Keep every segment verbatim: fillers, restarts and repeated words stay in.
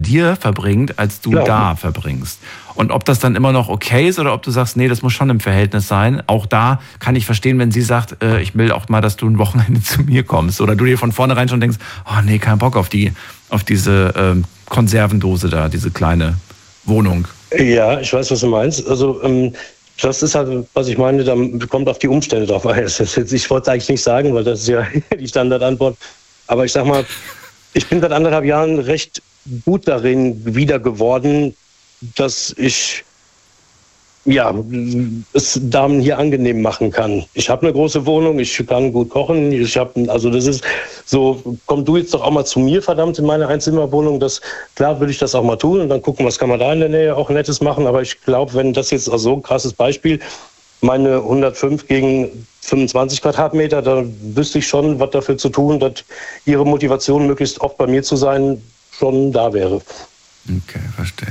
dir verbringt, als du Klar. da verbringst. Und ob das dann immer noch okay ist oder ob du sagst, nee, das muss schon im Verhältnis sein. Auch da kann ich verstehen, wenn sie sagt, äh, ich will auch mal, dass du ein Wochenende zu mir kommst. Oder du dir von vornherein schon denkst, oh nee, kein Bock auf die, auf diese ähm, Konservendose da, diese kleine Wohnung. Ja, ich weiß, was du meinst. Also ähm, das ist halt, was ich meine, da kommt auf die Umstände drauf an. Ich wollte es eigentlich nicht sagen, weil das ist ja die Standardantwort. Aber ich sag mal, ich bin seit anderthalb Jahren recht gut darin wieder geworden, dass ich ja, es Damen hier angenehm machen kann. Ich habe eine große Wohnung, ich kann gut kochen, ich habe, also das ist so, komm du jetzt doch auch mal zu mir, verdammt, in meine Einzimmerwohnung. Das, klar würde ich das auch mal tun und dann gucken, was kann man da in der Nähe auch Nettes machen. Aber ich glaube, wenn das jetzt also so ein krasses Beispiel, meine hundertfünf gegen fünfundzwanzig Quadratmeter, da wüsste ich schon, was dafür zu tun, dass ihre Motivation, möglichst oft bei mir zu sein, schon da wäre. Okay, verstehe.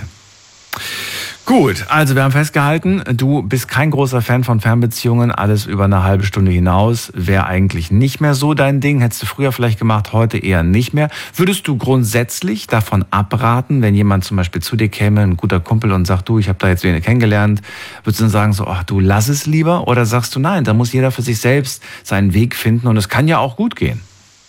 Gut, also wir haben festgehalten, du bist kein großer Fan von Fernbeziehungen, alles über eine halbe Stunde hinaus wäre eigentlich nicht mehr so dein Ding, hättest du früher vielleicht gemacht, heute eher nicht mehr. Würdest du grundsätzlich davon abraten, wenn jemand zum Beispiel zu dir käme, ein guter Kumpel und sagt, du, ich habe da jetzt wen kennengelernt, würdest du dann sagen, so, ach du, lass es lieber? Oder sagst du, nein, da muss jeder für sich selbst seinen Weg finden und es kann ja auch gut gehen?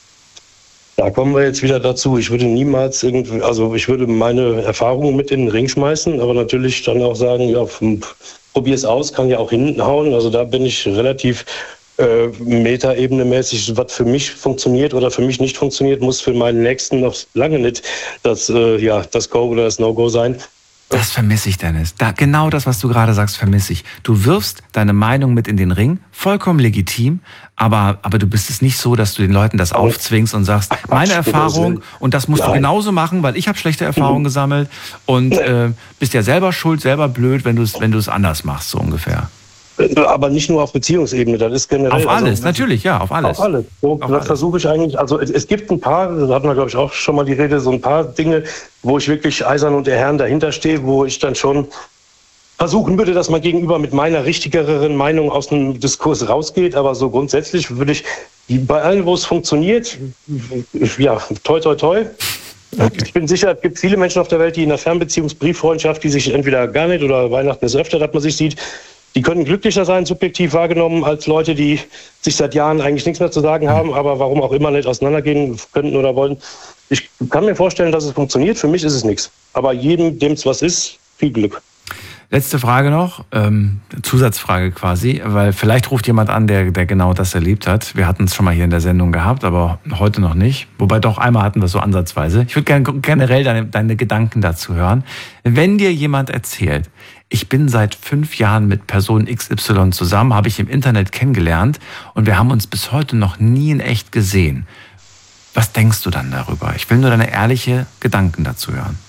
Da kommen wir jetzt wieder dazu. Ich würde niemals irgendwie, also ich würde meine Erfahrungen mit in den Ring schmeißen, aber natürlich dann auch sagen, ja, probier es aus, kann ja auch hinhauen. Also da bin ich relativ äh, Metaebene-mäßig, was für mich funktioniert oder für mich nicht funktioniert, muss für meinen Nächsten noch lange nicht das, äh, ja, das Go oder das No-Go sein. Das vermisse ich, Dennis. Da, genau das, was du gerade sagst, vermisse ich. Du wirfst deine Meinung mit in den Ring, vollkommen legitim, aber, aber du bist es nicht so, dass du den Leuten das aufzwingst und sagst, meine Erfahrung und das musst Nein. du genauso machen, weil ich habe schlechte Erfahrungen gesammelt und äh, bist ja selber schuld, selber blöd, wenn du es wenn du es anders machst, so ungefähr. Aber nicht nur auf Beziehungsebene, das ist generell... Auf alles, also, natürlich, ja, auf alles. Auf alles. So, auf das alles. Versuche ich eigentlich, also es, es gibt ein paar, da hatten wir glaube ich auch schon mal die Rede, so ein paar Dinge, wo ich wirklich eisern und erherrend dahinter stehe, wo ich dann schon versuchen würde, dass man gegenüber mit meiner richtigeren Meinung aus einem Diskurs rausgeht, aber so grundsätzlich würde ich, bei allen, wo es funktioniert, ja, toi, toi, toi. Okay. Ich bin sicher, es gibt viele Menschen auf der Welt, die in einer Fernbeziehungsbrieffreundschaft, die sich entweder gar nicht oder Weihnachten ist öfter, dass man sich sieht, die können glücklicher sein, subjektiv wahrgenommen, als Leute, die sich seit Jahren eigentlich nichts mehr zu sagen haben, aber warum auch immer nicht auseinandergehen könnten oder wollen. Ich kann mir vorstellen, dass es funktioniert. Für mich ist es nichts. Aber jedem, dem es was ist, viel Glück. Letzte Frage noch, ähm, Zusatzfrage quasi, weil vielleicht ruft jemand an, der, der genau das erlebt hat. Wir hatten es schon mal hier in der Sendung gehabt, aber heute noch nicht. Wobei doch einmal hatten wir es so ansatzweise. Ich würde gerne generell deine, deine Gedanken dazu hören. Wenn dir jemand erzählt, ich bin seit fünf Jahren mit Person X Y zusammen, habe ich im Internet kennengelernt und wir haben uns bis heute noch nie in echt gesehen. Was denkst du dann darüber? Ich will nur deine ehrliche Gedanken dazu hören.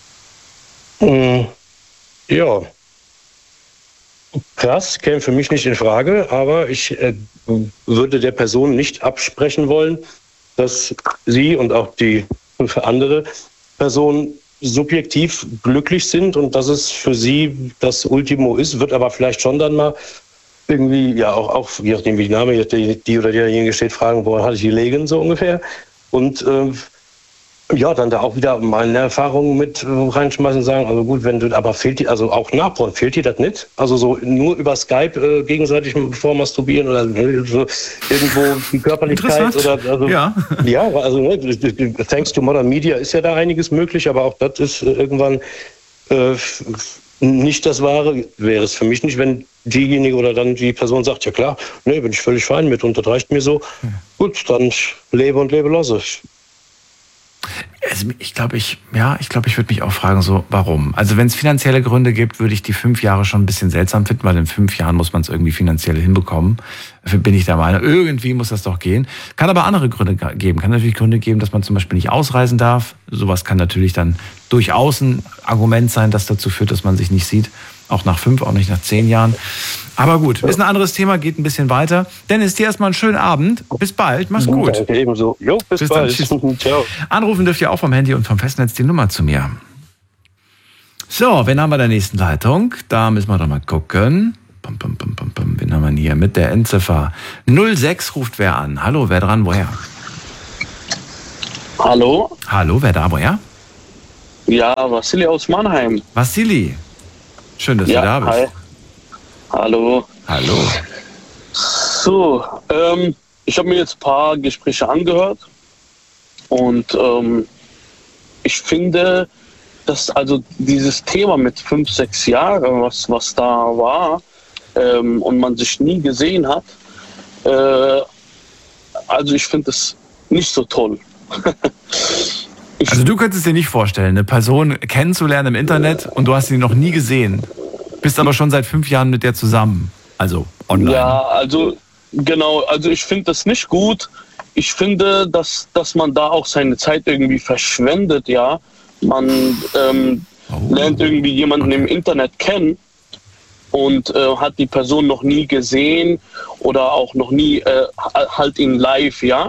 Hm, ja. Krass, käme für mich nicht in Frage, aber ich äh, würde der Person nicht absprechen wollen, dass sie und auch die andere Person subjektiv glücklich sind und dass es für sie das Ultimo ist, wird aber vielleicht schon dann mal irgendwie, ja auch, auch je nachdem wie die Name die, die oder derjenige steht, fragen, woran hatte ich gelegen, so ungefähr. Und äh, ja, dann da auch wieder meine Erfahrungen mit reinschmeißen und sagen, also gut, wenn du, aber fehlt dir, also auch nachbauen, fehlt dir das nicht? Also so nur über Skype äh, gegenseitig vormasturbieren oder so irgendwo die Körperlichkeit oder, also, ja. Ja, also ne, thanks to modern media ist ja da einiges möglich, aber auch das ist irgendwann äh, nicht das Wahre, wäre es für mich nicht, wenn diejenige oder dann die Person sagt, ja klar, ne, bin ich völlig fein mit und das reicht mir so. Ja. Gut, dann lebe und lebe lasse. Also ich glaube, ich, ja, ich glaube, ich würde mich auch fragen, so, warum? Also wenn es finanzielle Gründe gibt, würde ich die fünf Jahre schon ein bisschen seltsam finden, weil in fünf Jahren muss man es irgendwie finanziell hinbekommen. Dafür bin ich der Meinung, irgendwie muss das doch gehen. Kann aber andere Gründe geben. Kann natürlich Gründe geben, dass man zum Beispiel nicht ausreisen darf. Sowas kann natürlich dann durchaus ein Argument sein, das dazu führt, dass man sich nicht sieht. Auch nach fünf, auch nicht nach zehn Jahren. Aber gut, ist ein anderes Thema, geht ein bisschen weiter. Dennis, dir erstmal einen schönen Abend. Bis bald, mach's gut. Danke, ebenso. Jo, bis, bis bald. Dann, ciao. Anrufen dürft ihr auch vom Handy und vom Festnetz die Nummer zu mir. So, wen haben wir in der nächsten Leitung? Da müssen wir doch mal gucken. Pum, pum, pum, pum, pum. Wen haben wir hier mit der Endziffer? null sechs ruft wer an. Hallo, wer dran, woher? Hallo? Hallo, wer da, woher? Ja, Vassili aus Mannheim. Vassili, schön, dass ja, du da bist. Hi. Hallo. Hallo. So, ähm, ich habe mir jetzt ein paar Gespräche angehört und ähm, ich finde, dass also dieses Thema mit fünf, sechs Jahren, was, was da war ähm, und man sich nie gesehen hat, äh, also ich finde es nicht so toll. ich, Also du könntest dir nicht vorstellen, eine Person kennenzulernen im Internet und du hast sie noch nie gesehen, bist aber schon seit fünf Jahren mit der zusammen, also online. Ja, also genau, also ich finde das nicht gut. Ich finde, dass, dass man da auch seine Zeit irgendwie verschwendet, ja. Man ähm, oh. lernt irgendwie jemanden okay. im Internet kennen und äh, hat die Person noch nie gesehen oder auch noch nie äh, halt in live, ja.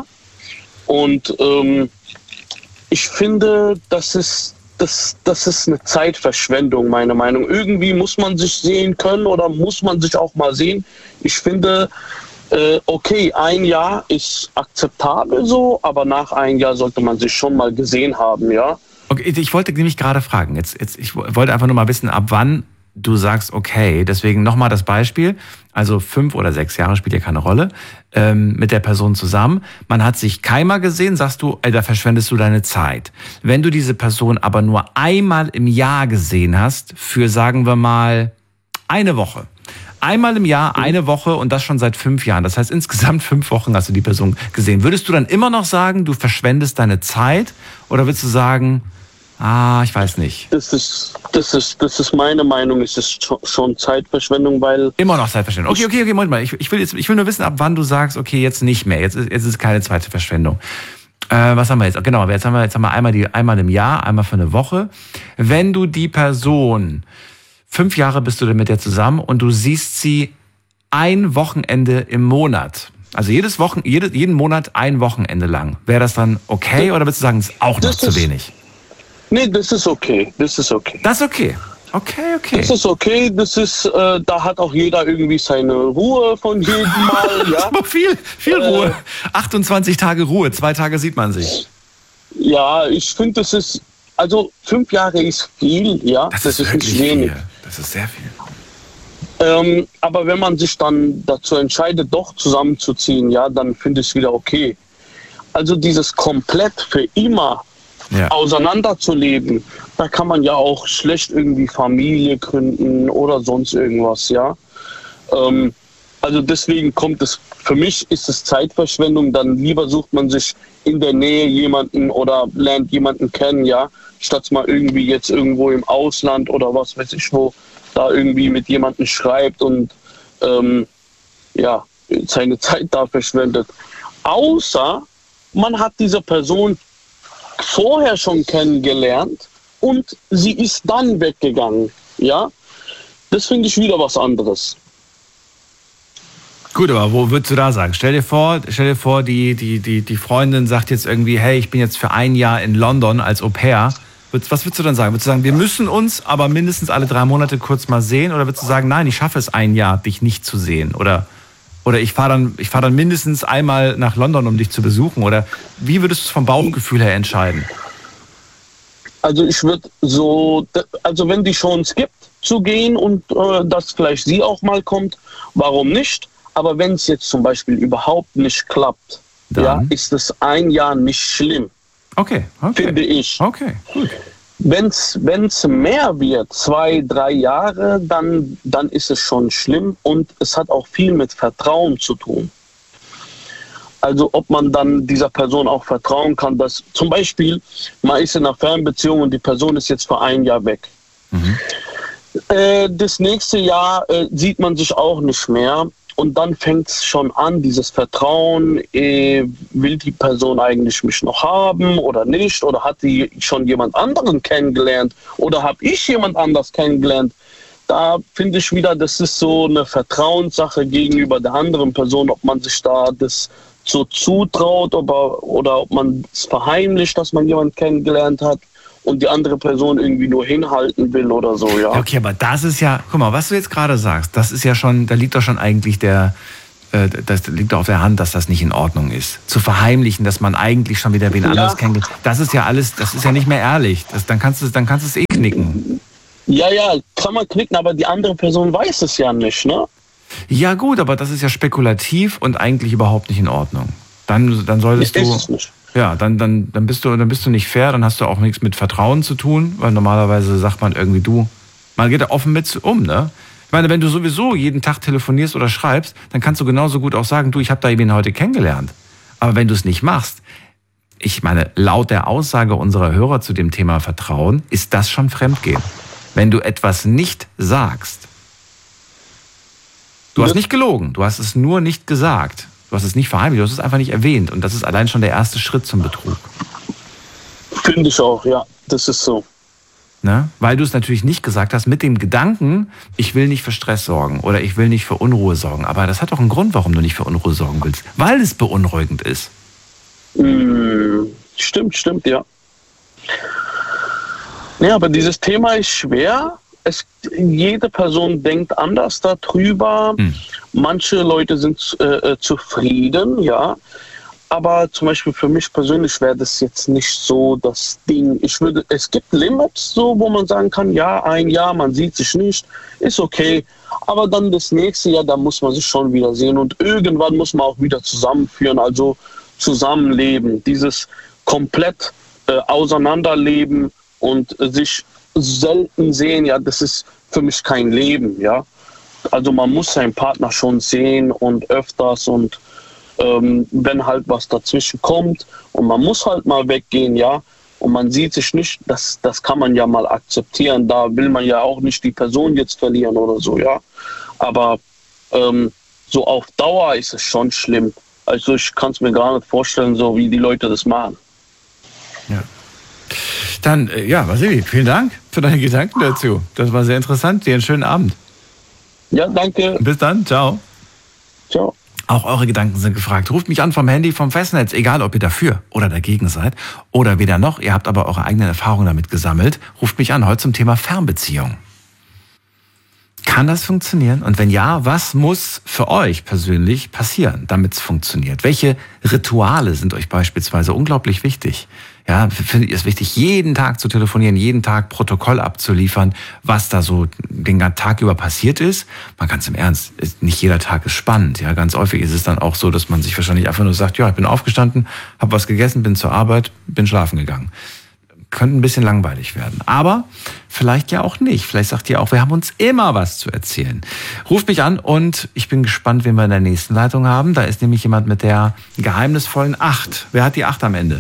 Und ähm, ich finde, das ist, das, das ist eine Zeitverschwendung, meiner Meinung nach. Irgendwie muss man sich sehen können oder muss man sich auch mal sehen. Ich finde, äh, okay, ein Jahr ist akzeptabel so, aber nach einem Jahr sollte man sich schon mal gesehen haben, ja. Okay, ich wollte nämlich gerade fragen, jetzt, jetzt, ich wollte einfach nur mal wissen, ab wann du sagst, okay, deswegen nochmal das Beispiel, also fünf oder sechs Jahre spielt ja keine Rolle, ähm, mit der Person zusammen, man hat sich keinmal gesehen, sagst du, ey, da verschwendest du deine Zeit. Wenn du diese Person aber nur einmal im Jahr gesehen hast, für sagen wir mal eine Woche, einmal im Jahr, eine Woche und das schon seit fünf Jahren, das heißt insgesamt fünf Wochen hast du die Person gesehen, würdest du dann immer noch sagen, du verschwendest deine Zeit oder würdest du sagen, ah, ich weiß nicht. Das ist, das ist, das ist meine Meinung. Es ist schon Zeitverschwendung, weil... Immer noch Zeitverschwendung. Okay, okay, okay, Moment mal. Ich, ich, will jetzt, ich will nur wissen, ab wann du sagst, okay, jetzt nicht mehr. Jetzt ist, jetzt ist keine zweite Verschwendung. Äh, was haben wir jetzt? Genau, jetzt haben wir, jetzt haben wir einmal, die, einmal im Jahr, einmal für eine Woche. Wenn du die Person, fünf Jahre bist du mit der zusammen und du siehst sie ein Wochenende im Monat, also jedes Wochen, jede, jeden Monat ein Wochenende lang, wäre das dann okay oder würdest du sagen, es ist auch noch das zu ist, wenig? Nee, das ist okay. Das ist okay. Das ist okay. Okay, okay. Das ist okay. Das ist, äh, da hat auch jeder irgendwie seine Ruhe von jedem Mal. Ja. Aber viel, viel Ruhe. Äh, achtundzwanzig Tage Ruhe. Zwei Tage sieht man sich. Ja, ich finde, das ist, also fünf Jahre ist viel, ja. Das, das ist, ist wirklich wenig. Viel. Das ist sehr viel. Ähm, aber wenn man sich dann dazu entscheidet, doch zusammenzuziehen, ja, dann finde ich es wieder okay. Also dieses komplett für immer ja. auseinanderzuleben, da kann man ja auch schlecht irgendwie Familie gründen oder sonst irgendwas, ja. Ähm, also deswegen kommt es, für mich ist es Zeitverschwendung, dann lieber sucht man sich in der Nähe jemanden oder lernt jemanden kennen, ja, statt mal irgendwie jetzt irgendwo im Ausland oder was weiß ich wo, da irgendwie mit jemandem schreibt und ähm, ja, seine Zeit da verschwendet. Außer man hat diese Person vorher schon kennengelernt und sie ist dann weggegangen, ja. Das finde ich wieder was anderes. Gut, aber wo würdest du da sagen? Stell dir vor, stell dir vor, die, die, die, die Freundin sagt jetzt irgendwie, hey, ich bin jetzt für ein Jahr in London als Au-pair. Was würdest du dann sagen? Würdest du sagen, wir müssen uns aber mindestens alle drei Monate kurz mal sehen? Oder würdest du sagen, nein, ich schaffe es ein Jahr, dich nicht zu sehen? Oder, oder ich fahre dann, ich fahr dann mindestens einmal nach London, um dich zu besuchen? Oder wie würdest du es vom Bauchgefühl her entscheiden? Also ich würde so, also wenn die Chance gibt zu gehen und äh, dass vielleicht sie auch mal kommt, warum nicht? Aber wenn es jetzt zum Beispiel überhaupt nicht klappt, ja, ist es ein Jahr nicht schlimm. Okay, okay. Finde ich. Okay, gut. Wenn es mehr wird, zwei, drei Jahre, dann, dann ist es schon schlimm und es hat auch viel mit Vertrauen zu tun. Also ob man dann dieser Person auch vertrauen kann, dass zum Beispiel man ist in einer Fernbeziehung und die Person ist jetzt für ein Jahr weg. Mhm. Äh, das nächste Jahr äh, sieht man sich auch nicht mehr. Und dann fängt es schon an, dieses Vertrauen, äh, will die Person eigentlich mich noch haben oder nicht? Oder hat die schon jemand anderen kennengelernt? Oder habe ich jemand anders kennengelernt? Da finde ich wieder, das ist so eine Vertrauenssache gegenüber der anderen Person, ob man sich da das so zutraut oder, oder ob man es verheimlicht, dass man jemanden kennengelernt hat und die andere Person irgendwie nur hinhalten will oder so, ja. Okay, aber das ist ja, guck mal, was du jetzt gerade sagst, das ist ja schon, da liegt doch schon eigentlich der, äh, das liegt auf der Hand, dass das nicht in Ordnung ist. Zu verheimlichen, dass man eigentlich schon wieder wen Ja. anderes kennengelernt. Das ist ja alles, das ist ja nicht mehr ehrlich. Das, dann kannst du, dann kannst du es eh knicken. Ja, ja, kann man knicken, aber die andere Person weiß es ja nicht, ne? Ja gut, aber das ist ja spekulativ und eigentlich überhaupt nicht in Ordnung. Dann, dann solltest Ist du, es nicht. ja, dann, dann, dann bist du, dann bist du nicht fair, dann hast du auch nichts mit Vertrauen zu tun, weil normalerweise sagt man irgendwie du, man geht da offen mit um, ne? Ich meine, wenn du sowieso jeden Tag telefonierst oder schreibst, dann kannst du genauso gut auch sagen, du, ich habe da eben heute kennengelernt. Aber wenn du es nicht machst, ich meine, laut der Aussage unserer Hörer zu dem Thema Vertrauen, ist das schon Fremdgehen. Wenn du etwas nicht sagst, du hast nicht gelogen, du hast es nur nicht gesagt. Du hast es nicht verheimlicht, du hast es einfach nicht erwähnt. Und das ist allein schon der erste Schritt zum Betrug. Finde ich auch, ja. Das ist so. Ne? Weil du es natürlich nicht gesagt hast mit dem Gedanken, ich will nicht für Stress sorgen oder ich will nicht für Unruhe sorgen. Aber das hat doch einen Grund, warum du nicht für Unruhe sorgen willst. Weil es beunruhigend ist. Mm, stimmt, stimmt, ja. Ja, aber dieses Thema ist schwer. Es, jede Person denkt anders darüber. Hm. Manche Leute sind äh, zufrieden, ja. Aber zum Beispiel für mich persönlich wäre das jetzt nicht so das Ding. Ich würde, es gibt Limits, so, wo man sagen kann, ja, ein Jahr, man sieht sich nicht, ist okay. Aber dann das nächste Jahr, da muss man sich schon wieder sehen. Und irgendwann muss man auch wieder zusammenführen, also zusammenleben. Dieses komplett äh, auseinanderleben und äh, sich selten sehen, ja, das ist für mich kein Leben, ja. Also man muss seinen Partner schon sehen und öfters und ähm, wenn halt was dazwischen kommt und man muss halt mal weggehen, ja, und man sieht sich nicht, das, das kann man ja mal akzeptieren, da will man ja auch nicht die Person jetzt verlieren oder so, ja. Aber ähm, so auf Dauer ist es schon schlimm. Also ich kann es mir gar nicht vorstellen, so wie die Leute das machen. Ja. Dann, äh, ja, Vasili, vielen Dank für deine Gedanken dazu. Das war sehr interessant. Dir einen schönen Abend. Ja, danke. Bis dann. Ciao. Ciao. Auch eure Gedanken sind gefragt. Ruft mich an vom Handy, vom Festnetz, egal ob ihr dafür oder dagegen seid. Oder weder noch, ihr habt aber eure eigenen Erfahrungen damit gesammelt. Ruft mich an, heute zum Thema Fernbeziehung. Kann das funktionieren? Und wenn ja, was muss für euch persönlich passieren, damit es funktioniert? Welche Rituale sind euch beispielsweise unglaublich wichtig? Ja, finde ich es wichtig, jeden Tag zu telefonieren, jeden Tag Protokoll abzuliefern, was da so den ganzen Tag über passiert ist. Mal ganz im Ernst, nicht jeder Tag ist spannend. Ja, ganz häufig ist es dann auch so, dass man sich wahrscheinlich einfach nur sagt, ja, ich bin aufgestanden, habe was gegessen, bin zur Arbeit, bin schlafen gegangen. Könnte ein bisschen langweilig werden. Aber vielleicht ja auch nicht. Vielleicht sagt ihr auch, wir haben uns immer was zu erzählen. Ruft mich an und ich bin gespannt, wen wir in der nächsten Leitung haben. Da ist nämlich jemand mit der geheimnisvollen acht. Wer hat die acht am Ende?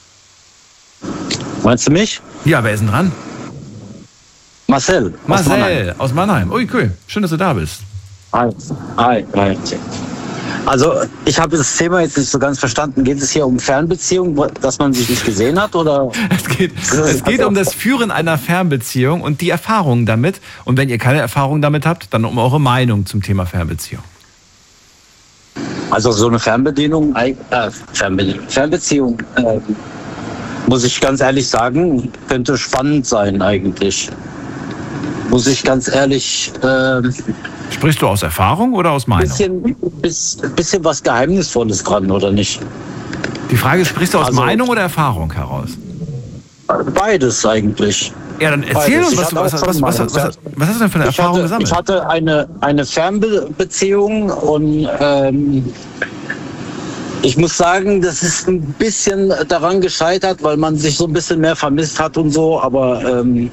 Meinst du mich? Ja, wer ist denn dran? Marcel. Marcel aus Mannheim. aus Mannheim. Ui, cool. Schön, dass du da bist. Hi. Hi. Hi. Also, ich habe das Thema jetzt nicht so ganz verstanden. Geht es hier um Fernbeziehung, dass man sich nicht gesehen hat? Oder? Es geht, es geht um das Führen einer Fernbeziehung und die Erfahrungen damit. Und wenn ihr keine Erfahrung damit habt, dann um eure Meinung zum Thema Fernbeziehung. Also, so eine Fernbedienung, äh, Fernbedienung, Fernbeziehung, äh, muss ich ganz ehrlich sagen, könnte spannend sein eigentlich. Muss ich ganz ehrlich... Äh, Sprichst du aus Erfahrung oder aus Meinung? Bisschen, bis, bisschen was Geheimnisvolles dran, oder nicht? Die Frage ist, sprichst du aus Also- Meinung oder Erfahrung heraus? Beides eigentlich. Ja, dann erzähl Beides. uns, Ich was, hatte was, auch was, schon was, Meinung. was, was hast du denn für eine Ich Erfahrung hatte, gesammelt? ich hatte eine, eine Fernbeziehung und ähm, ich muss sagen, das ist ein bisschen daran gescheitert, weil man sich so ein bisschen mehr vermisst hat und so, aber ähm,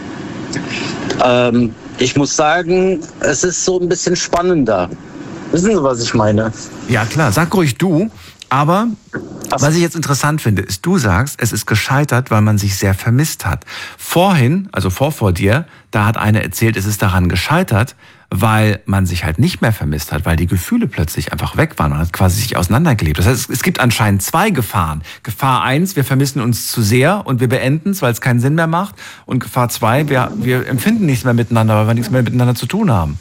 ähm, ich muss sagen, es ist so ein bisschen spannender. Wissen Sie, was ich meine? Ja klar, sag ruhig du, aber was ich jetzt interessant finde, ist, du sagst, es ist gescheitert, weil man sich sehr vermisst hat. Vorhin, also vor vor dir, da hat eine erzählt, es ist daran gescheitert, weil man sich halt nicht mehr vermisst hat, weil die Gefühle plötzlich einfach weg waren und hat quasi sich auseinandergelebt. Das heißt, es gibt anscheinend zwei Gefahren. Gefahr eins, wir vermissen uns zu sehr und wir beenden es, weil es keinen Sinn mehr macht. Und Gefahr zwei, wir, wir empfinden nichts mehr miteinander, weil wir nichts mehr miteinander zu tun haben.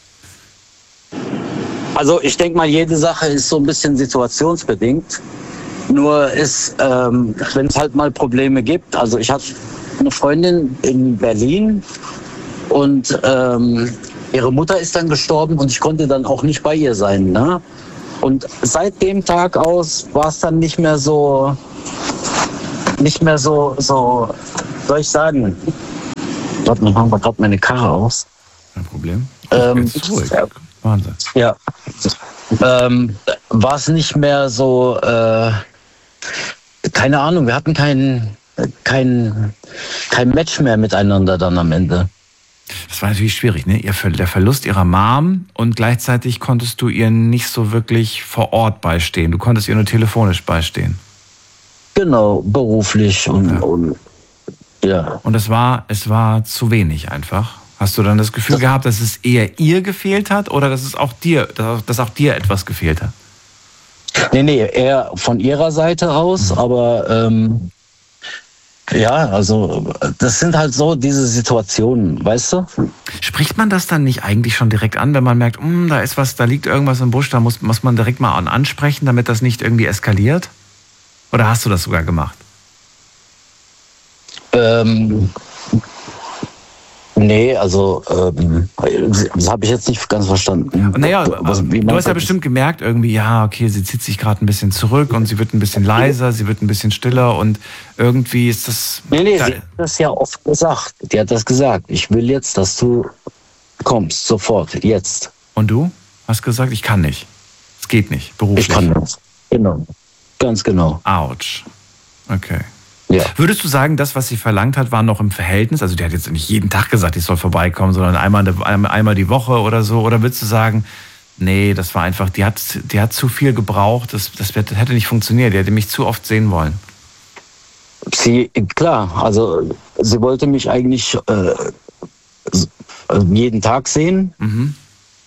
Also ich denke mal, jede Sache ist so ein bisschen situationsbedingt. Nur ist, ähm, wenn es halt mal Probleme gibt. Also ich hatte eine Freundin in Berlin und ähm, ihre Mutter ist dann gestorben und ich konnte dann auch nicht bei ihr sein. Ne? Und seit dem Tag aus war es dann nicht mehr so, nicht mehr so, so, soll ich sagen, warte mal, machen wir gerade meine Karre aus. Kein Problem. Ähm, Jetzt ruhig. Wahnsinn. Ja. Ähm, war es nicht mehr so, äh, keine Ahnung, wir hatten kein, kein, kein Match mehr miteinander dann am Ende. Das war natürlich schwierig, ne? Ihr, der Verlust ihrer Mom und gleichzeitig konntest du ihr nicht so wirklich vor Ort beistehen. Du konntest ihr nur telefonisch beistehen. Genau, beruflich und ja. Und, ja. Und es war, es war zu wenig einfach. Hast du dann das Gefühl das gehabt, dass es eher ihr gefehlt hat oder dass es auch dir, dass auch dir etwas gefehlt hat? Nee, nee, eher von ihrer Seite aus, mhm. aber ähm, ja, also das sind halt so diese Situationen, weißt du? Spricht man das dann nicht eigentlich schon direkt an, wenn man merkt, da ist was, da liegt irgendwas im Busch, da muss, muss man direkt mal ansprechen, damit das nicht irgendwie eskaliert? Oder hast du das sogar gemacht? Ähm, nee, also ähm, das habe ich jetzt nicht ganz verstanden. Naja, Was, du hast ja bestimmt gemerkt irgendwie, ja, okay, sie zieht sich gerade ein bisschen zurück und sie wird ein bisschen leiser, sie wird ein bisschen stiller und irgendwie ist das... Nee, nee, sie hat das ja oft gesagt. Die hat das gesagt. Ich will jetzt, dass du kommst, sofort, jetzt. Und du hast gesagt, ich kann nicht. Es geht nicht, beruflich. Ich kann nicht, genau. Ganz genau. Autsch. Okay. Ja. Würdest du sagen, das, was sie verlangt hat, war noch im Verhältnis? Also die hat jetzt nicht jeden Tag gesagt, ich soll vorbeikommen, sondern einmal, einmal die Woche oder so. Oder würdest du sagen, nee, das war einfach, die hat, die hat zu viel gebraucht, das, das hätte nicht funktioniert, die hätte mich zu oft sehen wollen? Sie, klar, also sie wollte mich eigentlich äh, jeden Tag sehen, mhm.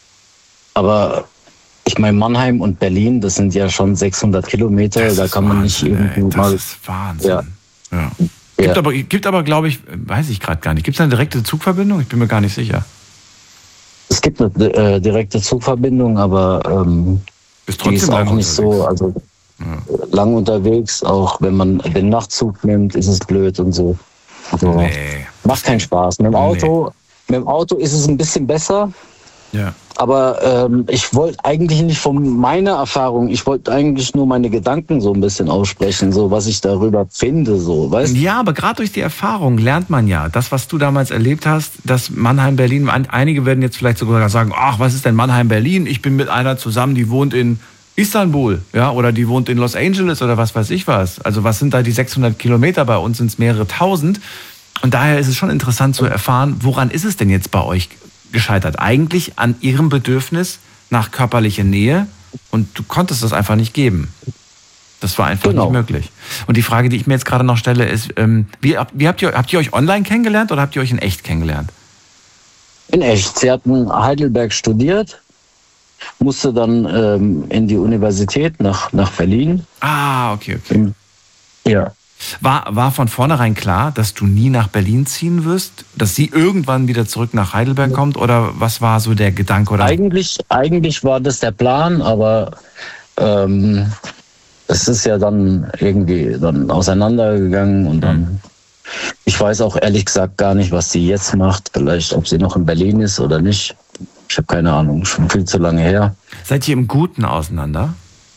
aber ich meine, Mannheim und Berlin, das sind ja schon sechshundert Kilometer, das da kann man Wahnsinn, nicht irgendwie ey, das mal... Das ist Wahnsinn. Ja. Ja. Gibt, ja. aber, gibt aber, glaube ich, weiß ich gerade gar nicht, gibt es eine direkte Zugverbindung? Ich bin mir gar nicht sicher. Es gibt eine äh, direkte Zugverbindung, aber ähm, ist trotzdem die ist auch nicht unterwegs. so, also ja. lang unterwegs, auch wenn man den Nachtzug nimmt, ist es blöd und so. Also, nee. Macht keinen Spaß. Mit dem Auto, nee. mit dem Auto ist es ein bisschen besser. Ja. Aber ähm, ich wollte eigentlich nicht von meiner Erfahrung, ich wollte eigentlich nur meine Gedanken so ein bisschen aussprechen, so was ich darüber finde, so, weißt du? Ja, aber gerade durch die Erfahrung lernt man ja, das, was du damals erlebt hast, dass Mannheim, Berlin, einige werden jetzt vielleicht sogar sagen, ach, was ist denn Mannheim, Berlin? Ich bin mit einer zusammen, die wohnt in Istanbul, ja, oder die wohnt in Los Angeles oder was weiß ich was. Also was sind da die sechshundert Kilometer? Bei uns sind es mehrere tausend. Und daher ist es schon interessant zu erfahren, woran ist es denn jetzt bei euch gescheitert? Eigentlich an ihrem Bedürfnis nach körperlicher Nähe und du konntest das einfach nicht geben. Das war einfach genau. nicht möglich. Und die Frage, die ich mir jetzt gerade noch stelle, ist, ähm, wie, wie habt ihr, habt ihr euch online kennengelernt oder habt ihr euch in echt kennengelernt? In echt. Sie hat in Heidelberg studiert, musste dann ähm, in die Universität nach, nach Berlin. Ah, okay, okay. Ja. War, war von vornherein klar, dass du nie nach Berlin ziehen wirst? Dass sie irgendwann wieder zurück nach Heidelberg kommt? Oder was war so der Gedanke? Oder? Eigentlich, eigentlich war das der Plan, aber ähm, es ist ja dann irgendwie dann auseinandergegangen und dann, ich weiß auch ehrlich gesagt gar nicht, was sie jetzt macht. Vielleicht, ob sie noch in Berlin ist oder nicht. Ich habe keine Ahnung, schon viel zu lange her. Seid ihr im Guten auseinander?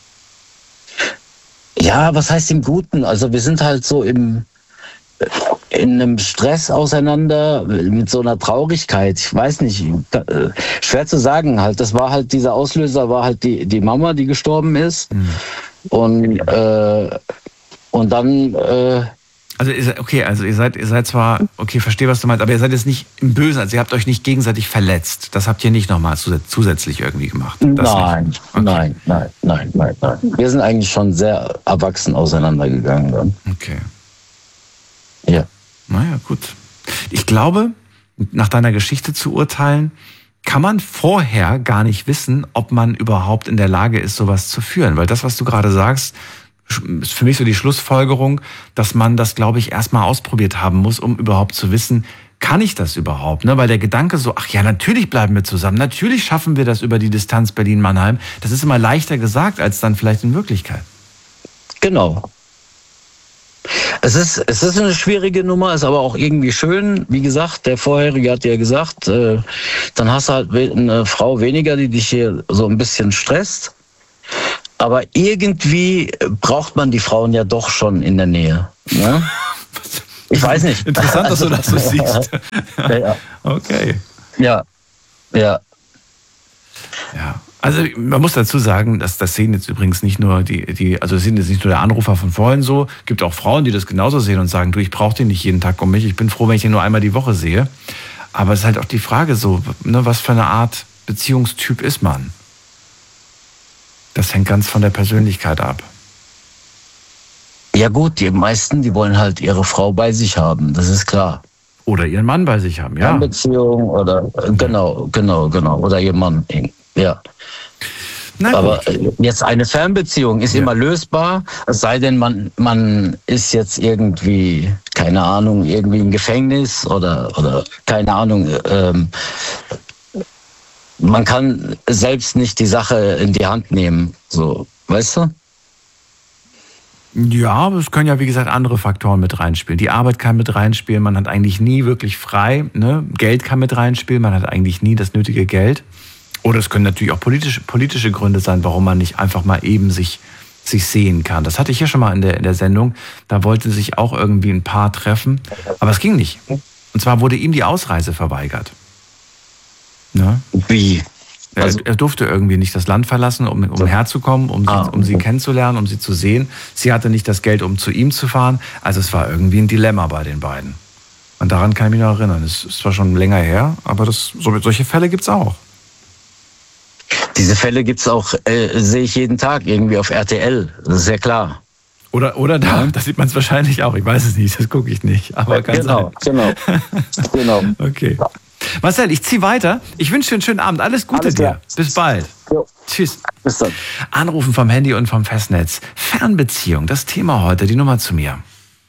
Ja, was heißt im Guten? Also wir sind halt so im in einem Stress auseinander, mit so einer Traurigkeit. Ich weiß nicht, schwer zu sagen halt. Das war halt, dieser Auslöser war halt die, die Mama, die gestorben ist. Mhm. Und, äh, und dann... Äh, also ihr seid, okay, also ihr seid, ihr seid zwar, okay, verstehe, was du meinst, aber ihr seid jetzt nicht im Bösen, also ihr habt euch nicht gegenseitig verletzt. Das habt ihr nicht nochmal zusätzlich irgendwie gemacht. Das nein, okay. nein, nein, nein, nein, nein. Wir sind eigentlich schon sehr erwachsen auseinandergegangen dann. Okay. Ja. Naja, gut. Ich glaube, nach deiner Geschichte zu urteilen, kann man vorher gar nicht wissen, ob man überhaupt in der Lage ist, sowas zu führen. Weil das, was du gerade sagst, ist für mich so die Schlussfolgerung, dass man das, glaube ich, erstmal ausprobiert haben muss, um überhaupt zu wissen, kann ich das überhaupt? Ne? Weil der Gedanke so, ach ja, natürlich bleiben wir zusammen, natürlich schaffen wir das über die Distanz Berlin-Mannheim, das ist immer leichter gesagt, als dann vielleicht in Wirklichkeit. Genau. Es ist, es ist eine schwierige Nummer, ist aber auch irgendwie schön. Wie gesagt, der Vorherige hat ja gesagt, äh, dann hast du halt eine Frau weniger, die dich hier so ein bisschen stresst. Aber irgendwie braucht man die Frauen ja doch schon in der Nähe. Ne? Ich weiß nicht. Interessant, dass du das so siehst. Ja, ja. Okay. Ja, ja. Ja. Also man muss dazu sagen, dass das sehen jetzt übrigens nicht nur die, die, also das sehen jetzt nicht nur der Anrufer von vorhin so, gibt auch Frauen, die das genauso sehen und sagen, du, ich brauche den nicht jeden Tag um mich, ich bin froh, wenn ich den nur einmal die Woche sehe. Aber es ist halt auch die Frage so, ne, was für eine Art Beziehungstyp ist man? Das hängt ganz von der Persönlichkeit ab. Ja gut, die meisten, die wollen halt ihre Frau bei sich haben, das ist klar. Oder ihren Mann bei sich haben, ja. Beziehung oder, genau, genau, genau, oder ihr Mann, ja. Na, aber jetzt eine Fernbeziehung ist ja immer lösbar, es sei denn, man, man ist jetzt irgendwie, keine Ahnung, irgendwie im Gefängnis oder, oder keine Ahnung, ähm, man kann selbst nicht die Sache in die Hand nehmen, so, weißt du? Ja, aber es können ja, wie gesagt, andere Faktoren mit reinspielen. Die Arbeit kann mit reinspielen, man hat eigentlich nie wirklich frei, ne? Geld kann mit reinspielen, man hat eigentlich nie das nötige Geld. Oder es können natürlich auch politische, politische Gründe sein, warum man nicht einfach mal eben sich, sich sehen kann. Das hatte ich ja schon mal in der, in der Sendung. Da wollte sich auch irgendwie ein Paar treffen, aber es ging nicht. Und zwar wurde ihm die Ausreise verweigert. Ne? Wie? Also, er, er durfte irgendwie nicht das Land verlassen, um, um herzukommen, um sie, ah, um sie kennenzulernen, um sie zu sehen. Sie hatte nicht das Geld, um zu ihm zu fahren. Also es war irgendwie ein Dilemma bei den beiden. Und daran kann ich mich noch erinnern. Es ist zwar schon länger her, aber das, so, solche Fälle gibt's auch. Diese Fälle gibt's auch, äh, sehe ich jeden Tag irgendwie auf R T L. Das ist ja klar. Oder, oder da, da sieht man es wahrscheinlich auch. Ich weiß es nicht, das gucke ich nicht. Aber kann genau, sein. genau, genau. Okay. Marcel, ich ziehe weiter. Ich wünsche dir einen schönen Abend. Alles Gute Alles dir. Bis bald. Jo. Tschüss. Bis dann. Anrufen vom Handy und vom Festnetz. Fernbeziehung, das Thema heute, die Nummer zu mir.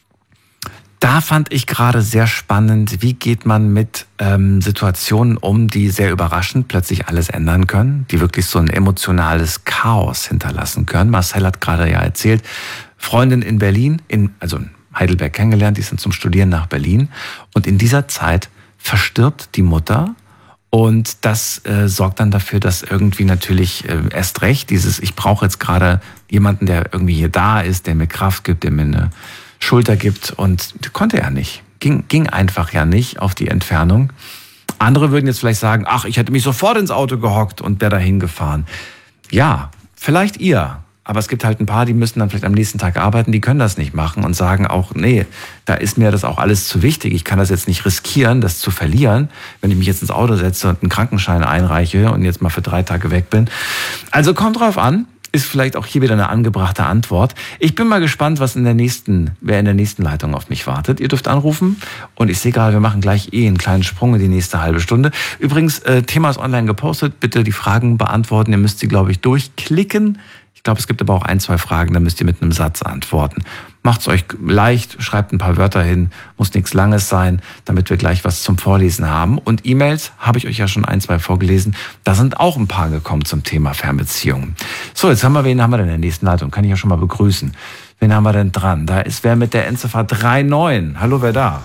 Da fand ich gerade sehr spannend, wie geht man mit ähm, Situationen um, die sehr überraschend plötzlich alles ändern können, die wirklich so ein emotionales Chaos hinterlassen können. Marcel hat gerade ja erzählt, Freundin in Berlin, in, also in Heidelberg kennengelernt, die sind zum Studieren nach Berlin. Und in dieser Zeit verstirbt die Mutter und das äh, sorgt dann dafür, dass irgendwie natürlich äh, erst recht dieses, ich brauche jetzt gerade jemanden, der irgendwie hier da ist, der mir Kraft gibt, der mir eine Schulter gibt und konnte er nicht. Ging, ging einfach ja nicht auf die Entfernung. Andere würden jetzt vielleicht sagen, ach, ich hätte mich sofort ins Auto gehockt und wäre dahin gefahren. Ja, vielleicht ihr. Aber es gibt halt ein paar, die müssen dann vielleicht am nächsten Tag arbeiten, die können das nicht machen und sagen auch, nee, da ist mir das auch alles zu wichtig. Ich kann das jetzt nicht riskieren, das zu verlieren, wenn ich mich jetzt ins Auto setze und einen Krankenschein einreiche und jetzt mal für drei Tage weg bin. Also kommt drauf an. Ist vielleicht auch hier wieder eine angebrachte Antwort. Ich bin mal gespannt, was in der nächsten, wer in der nächsten Leitung auf mich wartet. Ihr dürft anrufen und ich sehe gerade, wir machen gleich eh einen kleinen Sprung in die nächste halbe Stunde. Übrigens, äh, Thema ist online gepostet. Bitte die Fragen beantworten. Ihr müsst sie, glaube ich, durchklicken. Ich glaube, es gibt aber auch ein, zwei Fragen, da müsst ihr mit einem Satz antworten. Macht's euch leicht, schreibt ein paar Wörter hin, muss nichts Langes sein, damit wir gleich was zum Vorlesen haben. Und E-Mails habe ich euch ja schon ein, zwei vorgelesen. Da sind auch ein paar gekommen zum Thema Fernbeziehungen. So, jetzt haben wir, wen haben wir denn in der nächsten Leitung? Kann ich ja schon mal begrüßen. Wen haben wir denn dran? Da ist wer mit der Endziffer drei neun. Hallo, wer da?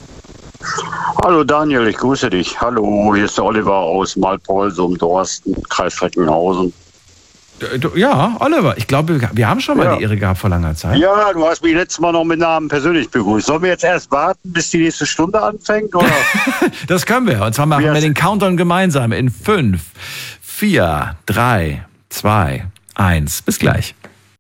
Hallo Daniel, ich grüße dich. Hallo, hier ist der Oliver aus Malpolsum, Dorsten, Kreis Recklinghausen. Ja, Oliver, ich glaube, wir haben schon mal ja. die Ehre gehabt vor langer Zeit. Ja, du hast mich letztes Mal noch mit Namen persönlich begrüßt. Sollen wir jetzt erst warten, bis die nächste Stunde anfängt? Oder? Das können wir. Und zwar machen wir den Countdown gemeinsam in fünf, vier, drei, zwei, eins. Bis gleich.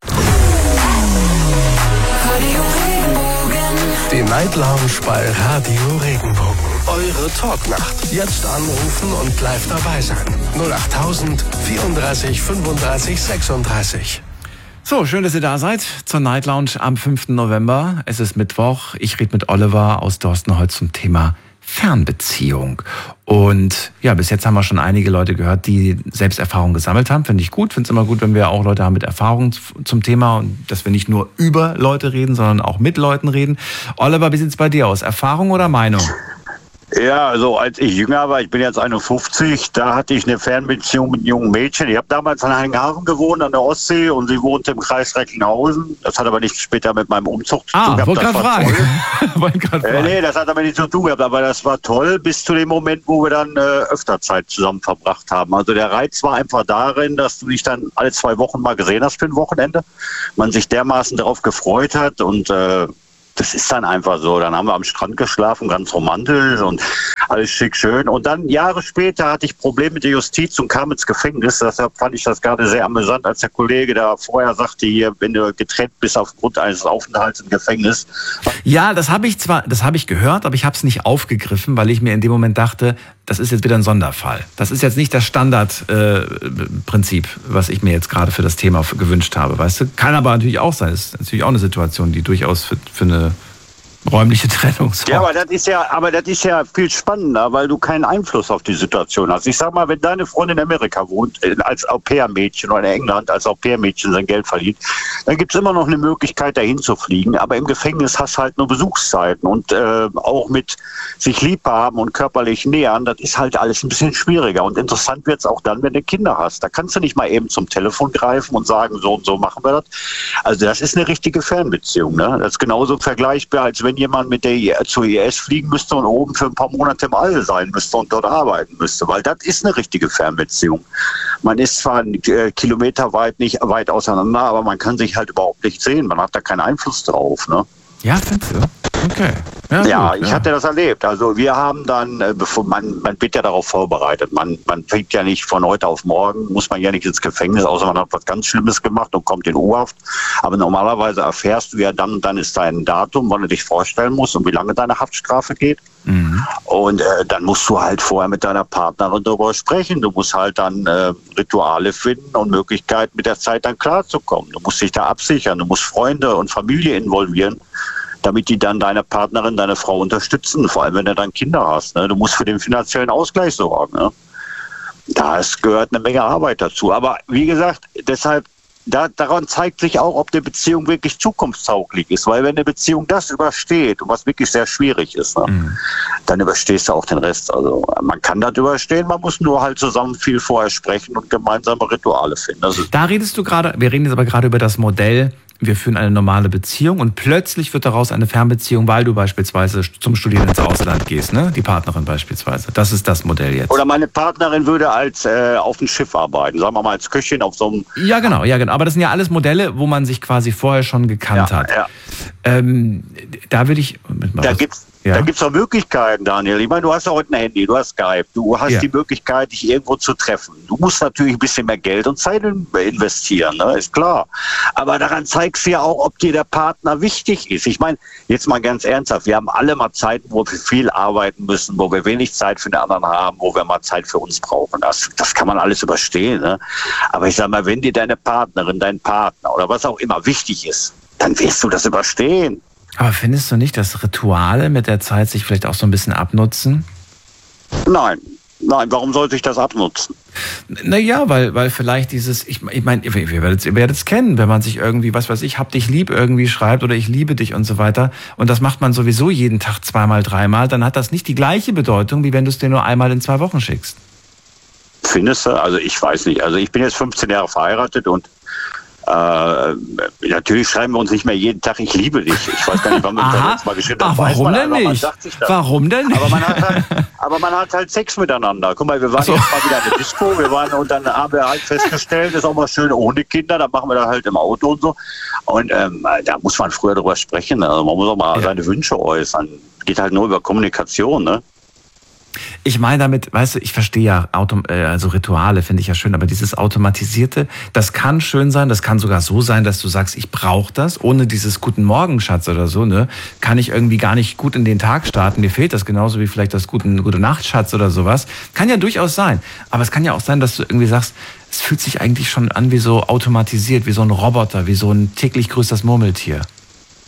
Die Night Lounge bei Radio Regenbogen. Eure Talknacht. Jetzt anrufen und live dabei sein. null acht tausend vierunddreißig fünfunddreißig sechsunddreißig. So, schön, dass ihr da seid zur Night Lounge am fünften November. Es ist Mittwoch. Ich rede mit Oliver aus Dorsten heute zum Thema Fernbeziehung. Und ja, bis jetzt haben wir schon einige Leute gehört, die Selbsterfahrung gesammelt haben. Finde ich gut. Finde es immer gut, wenn wir auch Leute haben mit Erfahrung zum Thema und dass wir nicht nur über Leute reden, sondern auch mit Leuten reden. Oliver, wie sieht es bei dir aus? Erfahrung oder Meinung? Ja, also als ich jünger war, ich bin jetzt einundfünfzig, da hatte ich eine Fernbeziehung mit einem jungen Mädchen. Ich habe damals in Heiligenhafen gewohnt, an der Ostsee, und sie wohnte im Kreis Recklinghausen. Das hat aber nichts später mit meinem Umzug zu tun gehabt. Ah, wollte gerade fragen. fragen. Äh, nee, das hat aber nichts zu tun gehabt, aber das war toll bis zu dem Moment, wo wir dann äh, öfter Zeit zusammen verbracht haben. Also der Reiz war einfach darin, dass du dich dann alle zwei Wochen mal gesehen hast für ein Wochenende. Man sich dermaßen darauf gefreut hat, und äh, das ist dann einfach so. Dann haben wir am Strand geschlafen, ganz romantisch und alles schick schön. Und dann Jahre später hatte ich Probleme mit der Justiz und kam ins Gefängnis. Deshalb fand ich das gerade sehr amüsant, als der Kollege da vorher sagte, hier, wenn du getrennt bist aufgrund eines Aufenthalts im Gefängnis. Ja, das habe ich zwar, das habe ich gehört, aber ich habe es nicht aufgegriffen, weil ich mir in dem Moment dachte, das ist jetzt wieder ein Sonderfall. Das ist jetzt nicht das Standardprinzip, äh, was ich mir jetzt gerade für das Thema gewünscht habe. Weißt du, kann aber natürlich auch sein. Das ist natürlich auch eine Situation, die durchaus für, für eine räumliche Trennung sorgt. Ja, aber das ist ja, aber das ist ja viel spannender, weil du keinen Einfluss auf die Situation hast. Ich sag mal, wenn deine Freundin in Amerika wohnt, als Au-pair-Mädchen, oder in England als Au-pair-Mädchen sein Geld verdient, dann gibt's immer noch eine Möglichkeit, dahin zu fliegen. Aber im Gefängnis hast du halt nur Besuchszeiten, und äh, auch mit sich lieb haben und körperlich nähern, das ist halt alles ein bisschen schwieriger. Und interessant wird's auch dann, wenn du Kinder hast. Da kannst du nicht mal eben zum Telefon greifen und sagen, so und so machen wir das. Also das ist eine richtige Fernbeziehung, ne? Das ist genauso vergleichbar, als wenn jemand mit der zur I S fliegen müsste und oben für ein paar Monate im All sein müsste und dort arbeiten müsste, weil das ist eine richtige Fernbeziehung. Man ist zwar äh, kilometerweit nicht weit auseinander, aber man kann sich halt überhaupt nicht sehen. Man hat da keinen Einfluss drauf, ne? Ja, findest du? Okay. Ja, ja gut, ich ja. hatte das erlebt. Also wir haben dann, äh, bevor man, man wird ja darauf vorbereitet. Man, man fängt ja nicht von heute auf morgen, muss man ja nicht ins Gefängnis, außer man hat was ganz Schlimmes gemacht und kommt in U-Haft. Aber normalerweise erfährst du ja dann, dann ist dein Datum, wann du dich vorstellen musst und wie lange deine Haftstrafe geht. Mhm. Und äh, dann musst du halt vorher mit deiner Partnerin darüber sprechen. Du musst halt dann äh, Rituale finden und Möglichkeiten, mit der Zeit dann klarzukommen. Du musst dich da absichern, du musst Freunde und Familie involvieren, damit die dann deine Partnerin, deine Frau unterstützen, vor allem wenn du dann Kinder hast. Ne? Du musst für den finanziellen Ausgleich sorgen. Ne? Da ist, gehört eine Menge Arbeit dazu. Aber wie gesagt, deshalb, da, daran zeigt sich auch, ob eine Beziehung wirklich zukunftstauglich ist. Weil wenn eine Beziehung das übersteht, und was wirklich sehr schwierig ist, ne? mhm. dann überstehst du auch den Rest. Also man kann das überstehen, man muss nur halt zusammen viel vorher sprechen und gemeinsame Rituale finden. Also da redest du gerade, wir reden jetzt aber gerade über das Modell, wir führen eine normale Beziehung und plötzlich wird daraus eine Fernbeziehung, weil du beispielsweise zum Studieren ins Ausland gehst, ne? Die Partnerin beispielsweise. Das ist das Modell jetzt. Oder meine Partnerin würde als äh, auf dem Schiff arbeiten, sagen wir mal als Köchin auf so einem... Ja, genau, ja, genau. Aber das sind ja alles Modelle, wo man sich quasi vorher schon gekannt ja, hat. Ja. Ähm, da will ich... Da gibt's Ja. Da gibt es doch Möglichkeiten, Daniel. Ich meine, du hast ja heute ein Handy, du hast Skype, du hast ja. die Möglichkeit, dich irgendwo zu treffen. Du musst natürlich ein bisschen mehr Geld und Zeit investieren, ne? Ist klar. Aber daran zeigst du ja auch, ob dir der Partner wichtig ist. Ich meine, jetzt mal ganz ernsthaft, wir haben alle mal Zeiten, wo wir viel arbeiten müssen, wo wir wenig Zeit für den anderen haben, wo wir mal Zeit für uns brauchen. Das, das kann man alles überstehen, ne? Aber ich sag mal, wenn dir deine Partnerin, dein Partner oder was auch immer wichtig ist, dann wirst du das überstehen. Aber findest du nicht, dass Rituale mit der Zeit sich vielleicht auch so ein bisschen abnutzen? Nein, nein, warum sollte ich das abnutzen? Naja, weil, weil vielleicht dieses, ich, ich meine, ihr werdet, ihr werdet es kennen, wenn man sich irgendwie, was weiß ich, hab dich lieb irgendwie schreibt oder ich liebe dich und so weiter und das macht man sowieso jeden Tag zweimal, dreimal, dann hat das nicht die gleiche Bedeutung, wie wenn du es dir nur einmal in zwei Wochen schickst. Findest du? Also ich weiß nicht. Also ich bin jetzt fünfzehn Jahre verheiratet und Äh, natürlich schreiben wir uns nicht mehr jeden Tag, ich liebe dich. Ich weiß gar nicht, wann wir uns das letzte Mal geschrieben haben. Warum denn einfach, nicht? Warum denn nicht? Aber man, hat halt, aber man hat halt Sex miteinander. Guck mal, wir waren so. jetzt mal wieder in der Disco, wir waren und dann haben wir halt festgestellt, das ist auch mal schön ohne Kinder, dann machen wir das halt im Auto und so. Und ähm, da muss man früher drüber sprechen. Also man muss auch mal ja. seine Wünsche äußern. Geht halt nur über Kommunikation, ne? Ich meine damit, weißt du, ich verstehe ja, Auto, äh, also Rituale finde ich ja schön, aber dieses Automatisierte, das kann schön sein, das kann sogar so sein, dass du sagst, ich brauche das, ohne dieses Guten Morgen, Schatz oder so, ne, kann ich irgendwie gar nicht gut in den Tag starten, mir fehlt das genauso wie vielleicht das Guten, Gute Nacht, Schatz oder sowas, kann ja durchaus sein, aber es kann ja auch sein, dass du irgendwie sagst, es fühlt sich eigentlich schon an wie so automatisiert, wie so ein Roboter, wie so ein täglich grüßt das Murmeltier.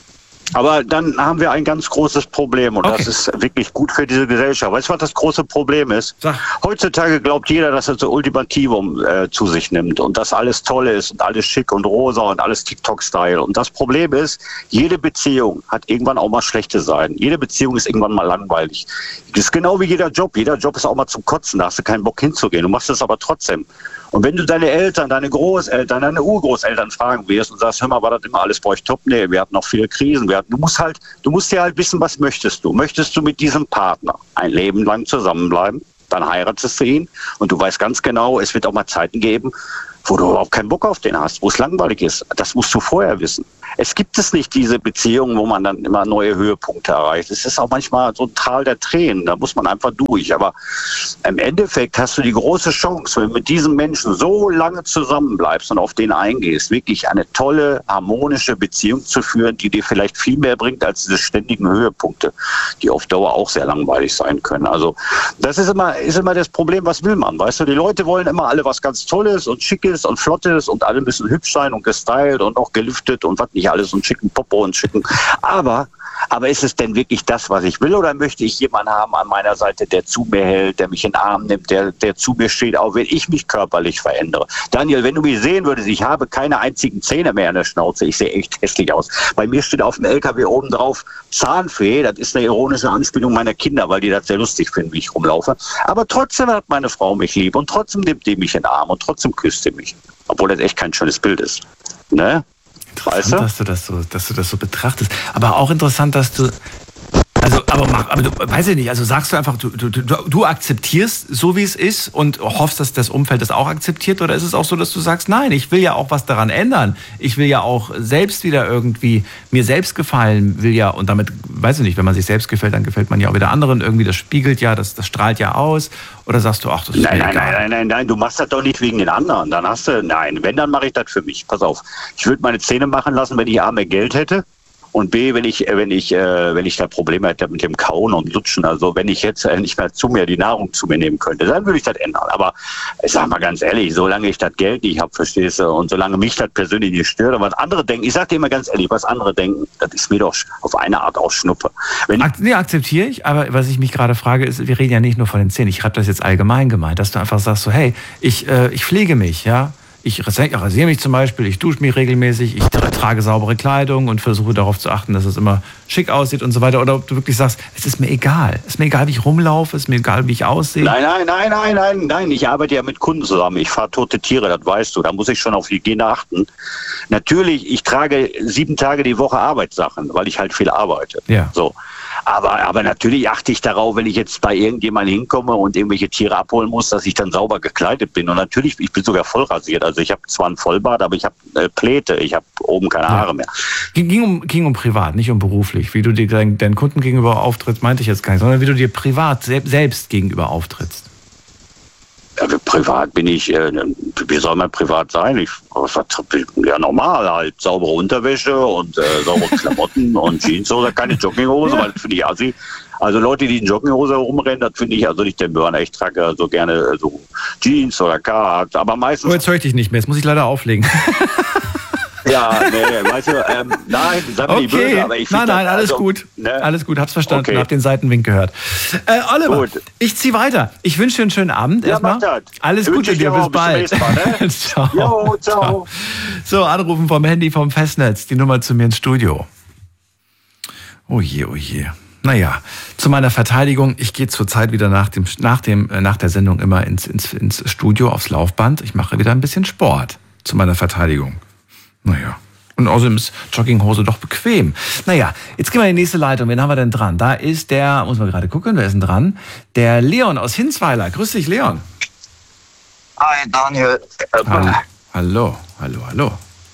Aber dann haben wir ein ganz großes Problem und okay. das ist wirklich gut für diese Gesellschaft. Weißt du, was das große Problem ist? Sag. Heutzutage glaubt jeder, dass er so Ultimativum äh, zu sich nimmt und dass alles toll ist und alles schick und rosa und alles TikTok-Style. Und das Problem ist, jede Beziehung hat irgendwann auch mal schlechte Seiten. Jede Beziehung ist irgendwann mal langweilig. Das ist genau wie jeder Job. Jeder Job ist auch mal zum Kotzen. Da hast du keinen Bock hinzugehen. Du machst es aber trotzdem. Und wenn du deine Eltern, deine Großeltern, deine Urgroßeltern fragen wirst und sagst, hör mal, war das immer alles bei euch top? Nee, wir hatten noch viele Krisen. Wir hatten, du musst halt, du musst ja halt wissen, was möchtest du? Möchtest du mit diesem Partner ein Leben lang zusammenbleiben? Dann heiratest du ihn und du weißt ganz genau, es wird auch mal Zeiten geben, wo du überhaupt keinen Bock auf den hast, wo es langweilig ist. Das musst du vorher wissen. Es gibt es nicht diese Beziehungen, wo man dann immer neue Höhepunkte erreicht. Es ist auch manchmal so ein Tal der Tränen, da muss man einfach durch. Aber im Endeffekt hast du die große Chance, wenn du mit diesem Menschen so lange zusammenbleibst und auf den eingehst, wirklich eine tolle, harmonische Beziehung zu führen, die dir vielleicht viel mehr bringt als diese ständigen Höhepunkte, die auf Dauer auch sehr langweilig sein können. Also das ist immer, ist immer das Problem, was will man? Weißt du, die Leute wollen immer alle was ganz Tolles und Schickes und Flottes und alle müssen hübsch sein und gestylt und auch gelüftet und was nicht alles und schicken Popo und schicken. Aber, aber ist es denn wirklich das, was ich will, oder möchte ich jemanden haben an meiner Seite, der zu mir hält, der mich in den Arm nimmt, der, der zu mir steht, auch wenn ich mich körperlich verändere? Daniel, wenn du mich sehen würdest, ich habe keine einzigen Zähne mehr in der Schnauze. Ich sehe echt hässlich aus. Bei mir steht auf dem L K W oben drauf Zahnfee. Das ist eine ironische Anspielung meiner Kinder, weil die das sehr lustig finden, wie ich rumlaufe. Aber trotzdem hat meine Frau mich lieb und trotzdem nimmt die mich in den Arm und trotzdem küsst sie mich. Obwohl das echt kein schönes Bild ist. Ne? Interessant, weißt du? dass du das so, dass du das so betrachtest. Aber auch interessant, dass du, also, aber, mach, aber du, weiß ich nicht, also sagst du einfach, du, du, du akzeptierst so, wie es ist und hoffst, dass das Umfeld das auch akzeptiert, oder ist es auch so, dass du sagst, nein, ich will ja auch was daran ändern. Ich will ja auch selbst wieder irgendwie mir selbst gefallen, will ja, und damit, weiß ich nicht, wenn man sich selbst gefällt, dann gefällt man ja auch wieder anderen irgendwie, das spiegelt ja, das, das strahlt ja aus. Oder sagst du, ach, das ist nein, mir nein, egal. nein, nein, nein, nein, du machst das doch nicht wegen den anderen. Dann hast du, nein, wenn, dann mache ich das für mich. Pass auf, ich würde meine Zähne machen lassen, wenn ich A, mehr Geld hätte. Und B, wenn ich, wenn ich, äh, wenn ich da Probleme hätte mit dem Kauen und Lutschen, also wenn ich jetzt äh, nicht mehr zu mir die Nahrung zu mir nehmen könnte, dann würde ich das ändern. Aber ich sag mal ganz ehrlich, solange ich das Geld nicht habe, verstehst du, und solange mich das persönlich nicht stört, und was andere denken, ich sag dir immer ganz ehrlich, was andere denken, das ist mir doch auf eine Art auch Schnuppe. Wenn Ak- nee, akzeptiere ich, aber was ich mich gerade frage, ist, wir reden ja nicht nur von den Zähnen, ich habe das jetzt allgemein gemeint, dass du einfach sagst so, hey, ich, äh, ich pflege mich, ja. Ich rasiere mich zum Beispiel, ich dusche mich regelmäßig, ich trage saubere Kleidung und versuche darauf zu achten, dass es immer schick aussieht und so weiter. Oder ob du wirklich sagst, es ist mir egal. Es ist mir egal, wie ich rumlaufe, es ist mir egal, wie ich aussehe. Nein, nein, nein, nein, nein, nein. Ich arbeite ja mit Kunden zusammen. Ich fahre tote Tiere, das weißt du. Da muss ich schon auf Hygiene achten. Natürlich, ich trage sieben Tage die Woche Arbeitssachen, weil ich halt viel arbeite. Ja. So. Aber, aber natürlich achte ich darauf, wenn ich jetzt bei irgendjemandem hinkomme und irgendwelche Tiere abholen muss, dass ich dann sauber gekleidet bin. Und natürlich, ich bin sogar voll rasiert. Also ich habe zwar einen Vollbart, aber ich habe äh, Pläte. Ich habe oben keine Haare mehr. Ging, ging, um, ging um privat, nicht um beruflich. Wie du dir deinen, deinen Kunden gegenüber auftrittst, meinte ich jetzt gar nicht, sondern wie du dir privat selbst gegenüber auftrittst. Ja, privat bin ich, äh, wie soll man privat sein? Ich, ja, normal halt. Saubere Unterwäsche und äh, saubere Klamotten und Jeans oder keine Jogginghose, ja. Weil das finde ich assi. Also Leute, die in Jogginghose rumrennen, das finde ich also nicht der Burner. Ich trage so gerne so Jeans oder Carhartt, aber meistens... Oh, jetzt höre ich dich nicht mehr, jetzt muss ich leider auflegen. Ja, nee, weißt du, ähm, nein, sag mir okay. nicht böse, aber ich Nein, nein, das, alles also, gut. Ne? Alles gut, hab's verstanden, okay. Hab den Seitenwink gehört. Äh, Oliver, gut. Ich zieh weiter. Ich wünsche dir einen schönen Abend. Ja, erstmal. mach das. Alles Gute dir, bis bald. Bis Mal, ne? ciao. Jo, ciao. ciao. So, anrufen vom Handy, vom Festnetz, die Nummer zu mir ins Studio. Oh je, oh je. Naja, zu meiner Verteidigung, ich gehe zurzeit wieder nach dem, nach dem, nach der Sendung immer ins, ins, ins Studio, aufs Laufband. Ich mache wieder ein bisschen Sport zu meiner Verteidigung. Naja. Und außerdem ist Jogginghose doch bequem. Naja, jetzt gehen wir in die nächste Leitung. Wen haben wir denn dran? Da ist der, muss man gerade gucken, wer ist denn dran? Der Leon aus Hinsweiler. Grüß dich, Leon. Hi, Daniel. Hallo, hallo, hallo. hallo.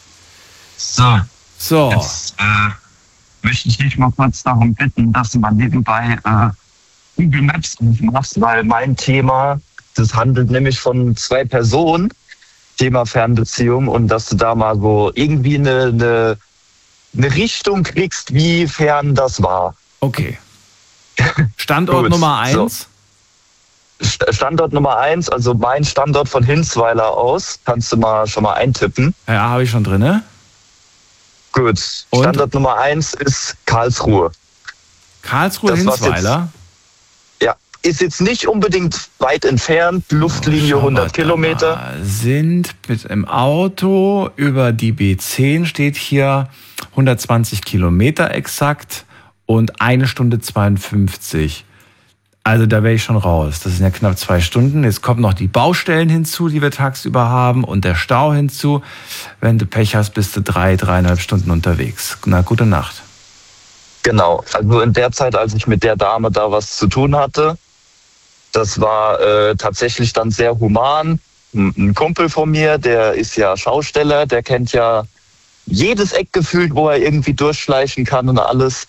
So. So. Jetzt äh, möchte ich dich mal kurz darum bitten, dass du mal nebenbei äh, Google Maps aufmachst, weil mein Thema, das handelt nämlich von zwei Personen, Thema Fernbeziehung, und dass du da mal so irgendwie eine, eine, eine Richtung kriegst, wie fern das war. Okay. Standort Nummer eins? So. Standort Nummer eins, also mein Standort von Hinsweiler aus, kannst du mal schon mal eintippen. Ja, habe ich schon drin, ne? Gut. Standort Und? Nummer eins ist Karlsruhe. Karlsruhe, Hinsweiler? Ja, ist jetzt nicht unbedingt weit entfernt, Luftlinie oh, hundert Kilometer. Sind mit im Auto über die B zehn steht hier hundertzwanzig Kilometer exakt und eine Stunde zweiundfünfzig. Also da wäre ich schon raus. Das sind ja knapp zwei Stunden. Jetzt kommen noch die Baustellen hinzu, die wir tagsüber haben und der Stau hinzu. Wenn du Pech hast, bist du drei, dreieinhalb Stunden unterwegs. Na, gute Nacht. Genau. Also in der Zeit, als ich mit der Dame da was zu tun hatte, das war äh, tatsächlich dann sehr human. Ein Kumpel von mir, der ist ja Schausteller, der kennt ja jedes Eck gefühlt, wo er irgendwie durchschleichen kann und alles.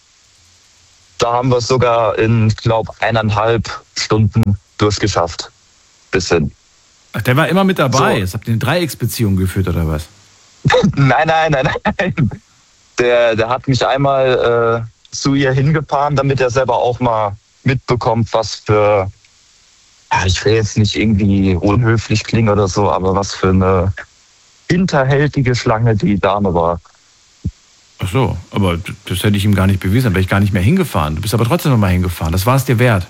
Da haben wir es sogar in, glaube ich, eineinhalb Stunden durchgeschafft. Bis hin. Ach, der war immer mit dabei. So. Jetzt habt ihr eine Dreiecksbeziehung geführt, oder was? nein, nein, nein, nein. Der, der hat mich einmal äh, zu ihr hingefahren, damit er selber auch mal mitbekommt, was für, ja, ich will jetzt nicht irgendwie unhöflich klingen oder so, aber was für eine hinterhältige Schlange die Dame war. Ach so, aber das hätte ich ihm gar nicht bewiesen, dann wäre ich gar nicht mehr hingefahren. Du bist aber trotzdem noch mal hingefahren. Das war es dir wert?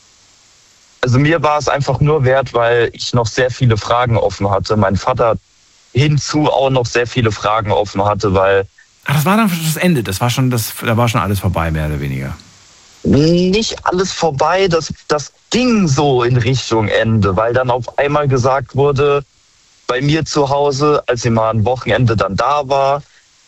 Also mir war es einfach nur wert, weil ich noch sehr viele Fragen offen hatte. Mein Vater hinzu auch noch sehr viele Fragen offen hatte, weil... Ach, das war dann das Ende, das war schon, das, da war schon alles vorbei, mehr oder weniger. Nicht alles vorbei, das, das ging so in Richtung Ende, weil dann auf einmal gesagt wurde, bei mir zu Hause, als ich mal ein Wochenende dann da war,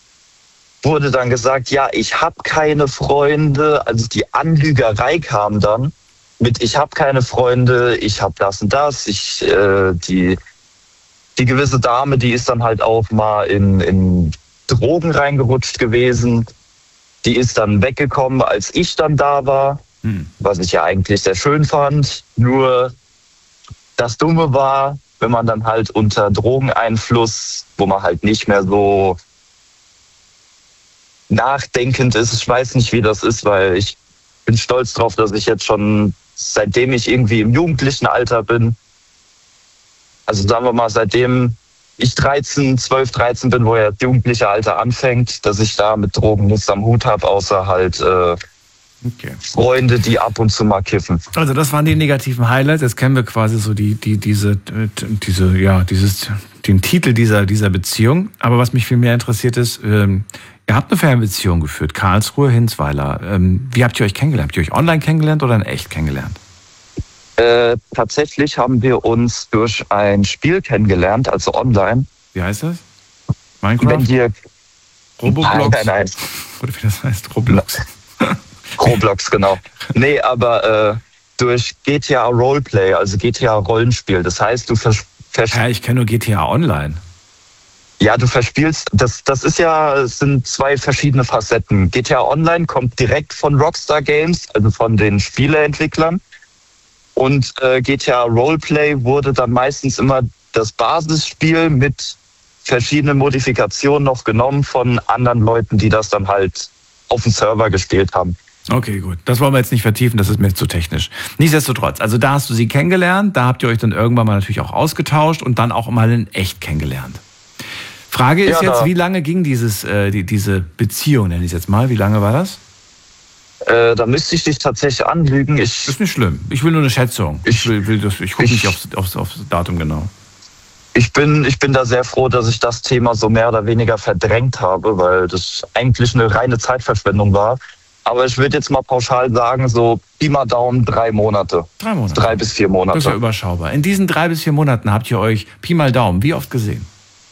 wurde dann gesagt, ja, ich habe keine Freunde. Also die Anlügerei kam dann mit, ich habe keine Freunde, ich habe das und das. Ich, äh, die, die gewisse Dame, die ist dann halt auch mal in, in Drogen reingerutscht gewesen. Die ist dann weggekommen, als ich dann da war, hm. was ich ja eigentlich sehr schön fand. Nur das Dumme war, wenn man dann halt unter Drogeneinfluss, wo man halt nicht mehr so nachdenkend ist. Ich weiß nicht, wie das ist, weil ich bin stolz drauf, dass ich jetzt schon, seitdem ich irgendwie im jugendlichen Alter bin, also sagen wir mal, seitdem ich dreizehn, zwölf, dreizehn bin, wo ja das jugendliche Alter anfängt, dass ich da mit Drogen nichts am Hut habe, außer halt äh, okay. Freunde, die ab und zu mal kiffen. Also das waren die negativen Highlights. Jetzt kennen wir quasi so die, die, diese, diese, ja, dieses, den Titel dieser, dieser Beziehung. Aber was mich viel mehr interessiert ist, ähm, ihr habt eine Fernbeziehung geführt, Karlsruhe, Hinsweiler. Ähm, wie habt ihr euch kennengelernt? Habt ihr euch online kennengelernt oder in echt kennengelernt? Äh, tatsächlich haben wir uns durch ein Spiel kennengelernt, also online. Wie heißt das? Minecraft? Wenn dir Roblox? Nein, nein, nein. Oder wie das heißt? Roblox. Roblox, genau. Nee, aber äh, durch G T A Roleplay, also G T A Rollenspiel. Das heißt, du vers... vers- ja, ich kenne nur G T A Online. Ja, du verspielst, das, das ist ja, es sind zwei verschiedene Facetten. G T A Online kommt direkt von Rockstar Games, also von den Spieleentwicklern. Und äh, G T A Roleplay wurde dann meistens immer das Basisspiel mit verschiedenen Modifikationen noch genommen von anderen Leuten, die das dann halt auf dem Server gespielt haben. Okay, gut. Das wollen wir jetzt nicht vertiefen, das ist mir zu technisch. Nichtsdestotrotz, also da hast du sie kennengelernt, da habt ihr euch dann irgendwann mal natürlich auch ausgetauscht und dann auch mal in echt kennengelernt. Frage ist ja, jetzt, wie lange ging dieses, äh, die, diese Beziehung, nenne ich es jetzt mal, wie lange war das? Äh, da müsste ich dich tatsächlich anlügen. Ich, ist nicht schlimm. Ich will nur eine Schätzung. Ich, will, will das, ich gucke nicht aufs, aufs, aufs Datum genau. Ich bin, ich bin da sehr froh, dass ich das Thema so mehr oder weniger verdrängt habe, weil das eigentlich eine reine Zeitverschwendung war. Aber ich würde jetzt mal pauschal sagen, so Pi mal Daumen, drei Monate. Drei Monate. Drei bis vier Monate. Das ist ja überschaubar. In diesen drei bis vier Monaten habt ihr euch Pi mal Daumen wie oft gesehen?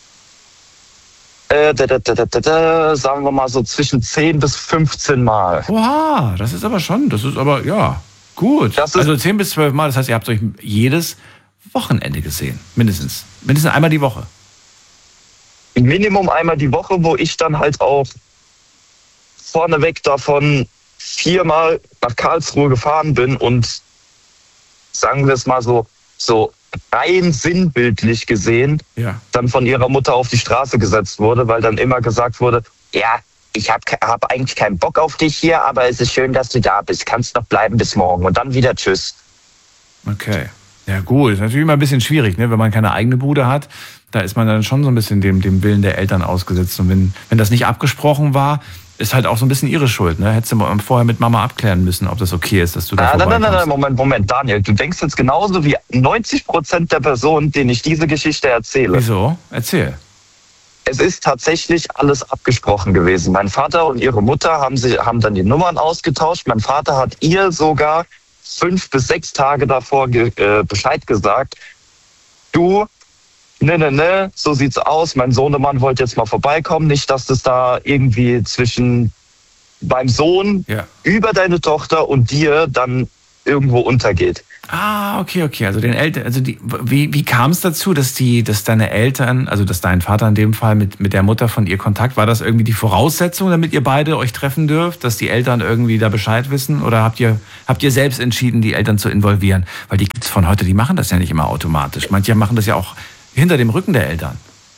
Äh, da, da, da, da, da, sagen wir mal so zwischen zehn bis fünfzehn Mal. Oha, das ist aber schon, das ist aber, ja, gut. Das ist also zehn bis zwölf Mal, das heißt, ihr habt euch jedes Wochenende gesehen, mindestens. Mindestens einmal die Woche. Minimum einmal die Woche, wo ich dann halt auch vorneweg davon viermal nach Karlsruhe gefahren bin und sagen wir es mal so, so rein sinnbildlich gesehen, ja, dann von ihrer Mutter auf die Straße gesetzt wurde, weil dann immer gesagt wurde, ja, ich habe hab eigentlich keinen Bock auf dich hier, aber es ist schön, dass du da bist. Kannst noch bleiben bis morgen und dann wieder tschüss. Okay. Ja gut, ist natürlich immer ein bisschen schwierig, ne? Wenn man keine eigene Bude hat, da ist man dann schon so ein bisschen dem, dem Willen der Eltern ausgesetzt. Und wenn, wenn das nicht abgesprochen war, ist halt auch so ein bisschen ihre Schuld, ne? Hättest du vorher mit Mama abklären müssen, ob das okay ist, dass du da ah, vorbeikommst. Nein, nein, nein, Moment, Moment, Daniel. Du denkst jetzt genauso wie neunzig Prozent der Personen, denen ich diese Geschichte erzähle. Wieso? Erzähl. Es ist tatsächlich alles abgesprochen gewesen. Mein Vater und ihre Mutter haben, sie, haben dann die Nummern ausgetauscht. Mein Vater hat ihr sogar fünf bis sechs Tage davor ge, äh, Bescheid gesagt. Du, ne, ne, ne, so sieht's aus. Mein Sohnemann wollte jetzt mal vorbeikommen. Nicht, dass das da irgendwie zwischen beim Sohn Ja. über deine Tochter und dir dann irgendwo untergeht. Ah, okay, okay. Also den Eltern, also die, wie, wie kam es dazu, dass die, dass deine Eltern, also dass dein Vater in dem Fall mit, mit der Mutter von ihr Kontakt, war das irgendwie die Voraussetzung, damit ihr beide euch treffen dürft, dass die Eltern irgendwie da Bescheid wissen? Oder habt ihr, habt ihr selbst entschieden, die Eltern zu involvieren? Weil die Kids von heute, die machen das ja nicht immer automatisch. Manche machen das ja auch hinter dem Rücken der Eltern.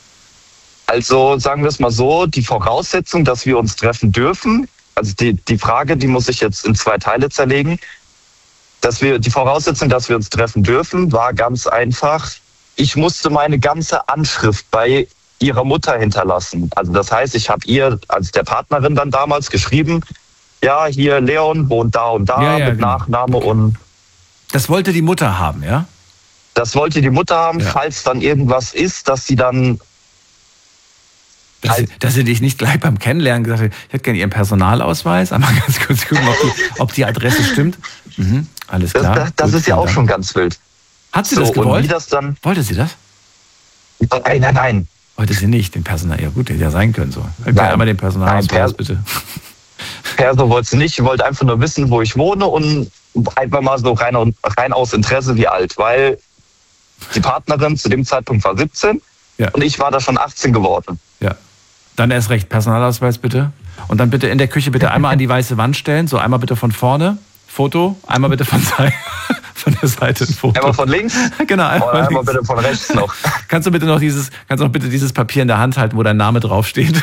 Also sagen wir es mal so, die Voraussetzung, dass wir uns treffen dürfen, also die, die Frage, die muss ich jetzt in zwei Teile zerlegen. Dass wir, die Voraussetzung, dass wir uns treffen dürfen, war ganz einfach. Ich musste meine ganze Anschrift bei ihrer Mutter hinterlassen. Also das heißt, ich habe ihr als der Partnerin dann damals geschrieben, ja, hier Leon wohnt da und da Ja, ja, mit genau. Nachname und Das wollte die Mutter haben, ja? das wollte die Mutter haben, Ja. falls dann irgendwas ist, dass sie dann Dass, sie, dass sie dich nicht gleich beim Kennenlernen gesagt hat, ich hätte gerne ihren Personalausweis, einmal ganz kurz gucken, ob die, ob die Adresse stimmt. Mhm, alles das, klar. das, das Gut, ist ja vielen auch Dank. schon ganz wild. Hat sie So, das und gewollt? wie das dann? Wollte sie das? Nein, nein, nein. Wollte sie nicht, den Personal. Ja gut, hätte ja sein können so. Nein. Einmal den Personalausweis, Nein, Per- bitte. Perso wollte sie nicht, sie wollte einfach nur wissen, wo ich wohne und einfach mal so rein, rein aus Interesse, wie alt, weil die Partnerin zu dem Zeitpunkt war siebzehn Ja. und ich war da schon achtzehn geworden. Ja. Dann erst recht, Personalausweis bitte. Und dann bitte in der Küche bitte einmal an die weiße Wand stellen. So einmal bitte von vorne, Foto, einmal bitte von, Seite, von der Seite ein Foto. Einmal von links Genau, und einmal, einmal links. bitte von rechts noch. Kannst du bitte noch dieses, kannst du noch bitte dieses Papier in der Hand halten, wo dein Name draufsteht?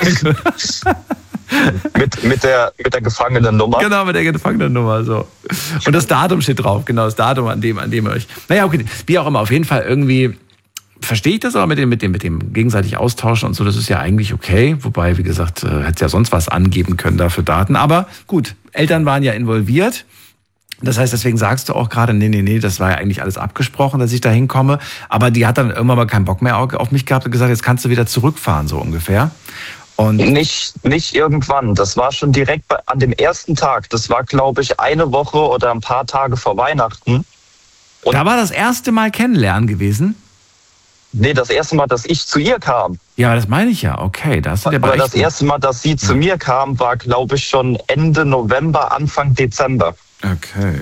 mit, mit, der, mit der gefangenen Nummer. Genau, mit der Gefangenennummer, so. Und das Datum steht drauf, genau, das Datum, an dem, an dem ihr euch. Naja, okay, wie auch immer, auf jeden Fall irgendwie verstehe ich das, aber mit dem, mit dem, mit dem gegenseitig austauschen und so, das ist ja eigentlich okay. Wobei, wie gesagt, äh, hätte ja sonst was angeben können da für Daten. Aber gut, Eltern waren ja involviert. Das heißt, deswegen sagst du auch gerade, nee, nee, nee, das war ja eigentlich alles abgesprochen, dass ich da hinkomme. Aber die hat dann irgendwann mal keinen Bock mehr auf mich gehabt und gesagt, jetzt kannst du wieder zurückfahren, so ungefähr. Und Nicht, nicht irgendwann. Das war schon direkt bei, an dem ersten Tag. Das war, glaube ich, eine Woche oder ein paar Tage vor Weihnachten. Und da war das erste Mal kennenlernen gewesen. nee, das erste Mal, dass ich zu ihr kam. Ja, das meine ich ja. Okay, da hast du dir Aber aber das echt- erste Mal, dass sie zu mir kam, war, glaube ich, schon Ende November, Anfang Dezember. Okay.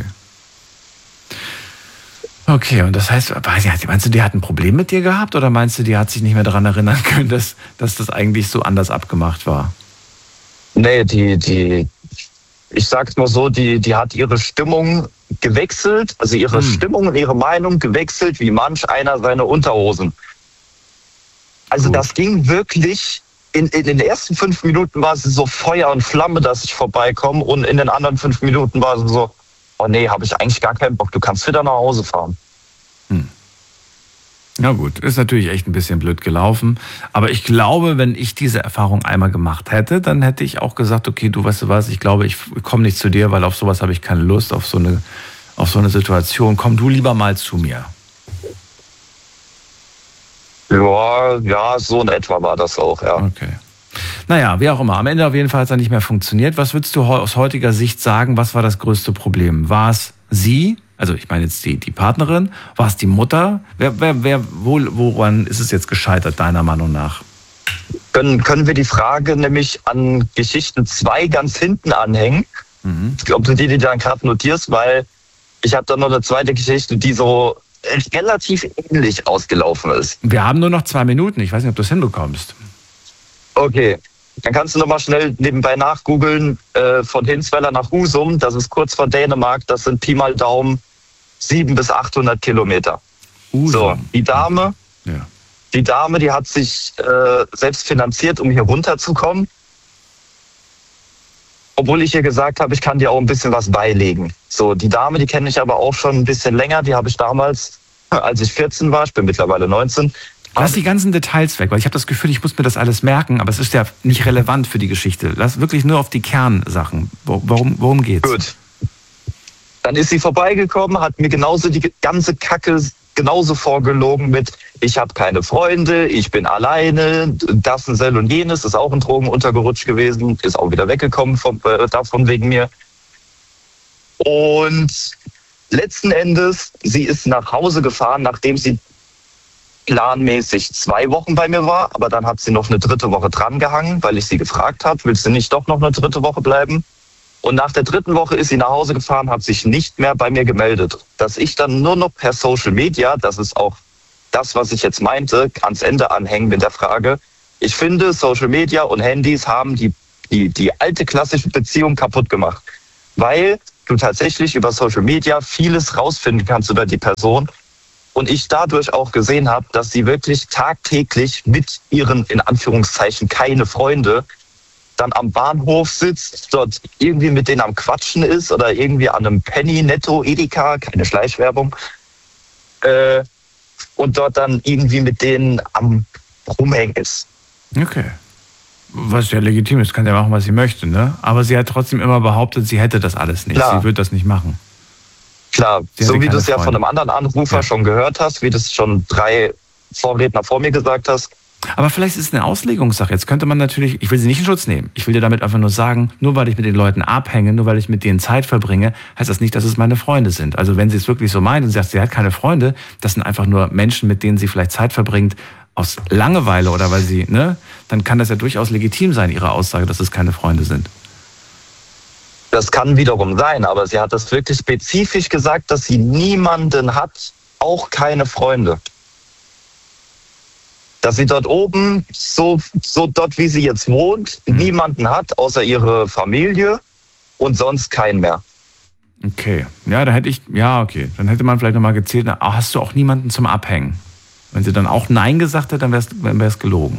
Okay, und das heißt, weiß ich, meinst du, die hat ein Problem mit dir gehabt oder meinst du, die hat sich nicht mehr daran erinnern können, dass, dass das eigentlich so anders abgemacht war? Nee, die, die, ich sag's mal so, die, die hat ihre Stimmung gewechselt, also ihre Hm. Stimmung und ihre Meinung gewechselt, wie manch einer seine Unterhosen. Also Gut. das ging wirklich, in, in den ersten fünf Minuten war sie so Feuer und Flamme, dass ich vorbeikomme und in den anderen fünf Minuten war sie so, oh nee, habe ich eigentlich gar keinen Bock, du kannst wieder nach Hause fahren. Na gut, ist natürlich echt ein bisschen blöd gelaufen. Aber ich glaube, wenn ich diese Erfahrung einmal gemacht hätte, dann hätte ich auch gesagt, okay, du weißt du was, ich glaube, ich komme nicht zu dir, weil auf sowas habe ich keine Lust, auf so eine, auf so eine Situation. Komm du lieber mal zu mir. Ja, ja, so in etwa war das auch, ja. Okay. Naja, wie auch immer. Am Ende auf jeden Fall hat es dann nicht mehr funktioniert. Was würdest du aus heutiger Sicht sagen, was war das größte Problem? War es sie? Also ich meine jetzt die, die Partnerin? War es die Mutter? Wer, wer, wer, wo, woran ist es jetzt gescheitert, deiner Meinung nach? Können, können wir die Frage nämlich an Geschichten zwei ganz hinten anhängen? Mhm. Ob du die, die dann gerade notierst, weil ich habe da noch eine zweite Geschichte, die so relativ ähnlich ausgelaufen ist. Wir haben nur noch zwei Minuten. Ich weiß nicht, ob du es hinbekommst. Okay, dann kannst du noch mal schnell nebenbei nachgoogeln, äh, von Hinsweiler nach Husum, das ist kurz vor Dänemark, das sind Pi mal Daumen sieben bis achthundert Kilometer. Uh, So, die Dame, Ja. die Dame, die hat sich äh, selbst finanziert, um hier runterzukommen. Obwohl ich ihr gesagt habe, ich kann dir auch ein bisschen was beilegen. So, die Dame, die kenne ich aber auch schon ein bisschen länger. Die habe ich damals, als ich vierzehn war, ich bin mittlerweile neunzehn. Lass die ganzen Details weg, weil ich habe das Gefühl, ich muss mir das alles merken, aber es ist ja nicht relevant für die Geschichte. Lass wirklich nur auf die Kernsachen. Worum, worum geht's? Gut. Dann ist sie vorbeigekommen, hat mir genauso die ganze Kacke genauso vorgelogen mit, ich habe keine Freunde, ich bin alleine, das und sel und jenes, ist auch in Drogen untergerutscht gewesen, ist auch wieder weggekommen von, äh, davon wegen mir. Und letzten Endes, sie ist nach Hause gefahren, nachdem sie planmäßig zwei Wochen bei mir war, aber dann hat sie noch eine dritte Woche drangehangen, weil ich sie gefragt habe, willst du nicht doch noch eine dritte Woche bleiben? Und nach der dritten Woche ist sie nach Hause gefahren, hat sich nicht mehr bei mir gemeldet. Dass ich dann nur noch per Social Media, das ist auch das, was ich jetzt meinte, ans Ende anhängen mit der Frage. Ich finde, Social Media und Handys haben die, die, die alte klassische Beziehung kaputt gemacht. Weil du tatsächlich über Social Media vieles rausfinden kannst über die Person. Und ich dadurch auch gesehen habe, dass sie wirklich tagtäglich mit ihren, in Anführungszeichen, keine Freunde, dann am Bahnhof sitzt, dort irgendwie mit denen am Quatschen ist oder irgendwie an einem Penny, Netto, Edeka, keine Schleichwerbung, äh, und dort dann irgendwie mit denen am Rumhängen ist. Okay. Was ja legitim ist, kann ja machen, was sie möchte, ne? Aber sie hat trotzdem immer behauptet, sie hätte das alles nicht. Klar. Sie würde das nicht machen. Klar, Sie so hatte wie du es ja keine von einem Freunde. anderen Anrufer Ja. schon gehört hast, wie du es schon drei Vorredner vor mir gesagt hast. Aber vielleicht ist es eine Auslegungssache. Jetzt könnte man natürlich, ich will sie nicht in Schutz nehmen. Ich will dir damit einfach nur sagen, nur weil ich mit den Leuten abhänge, nur weil ich mit denen Zeit verbringe, heißt das nicht, dass es meine Freunde sind. Also wenn sie es wirklich so meint und sie sagt, sie hat keine Freunde, das sind einfach nur Menschen, mit denen sie vielleicht Zeit verbringt aus Langeweile oder weil sie, ne, dann kann das ja durchaus legitim sein, ihre Aussage, dass es keine Freunde sind. Das kann wiederum sein, aber sie hat das wirklich spezifisch gesagt, dass sie niemanden hat, auch keine Freunde. Dass sie dort oben, so, so dort wie sie jetzt wohnt, Mhm. niemanden hat, außer ihre Familie und sonst keinen mehr. Okay, ja, da hätte ich, ja, okay, dann hätte man vielleicht nochmal gezählt, na, hast du auch niemanden zum Abhängen? Wenn sie dann auch Nein gesagt hätte, dann wäre es gelogen.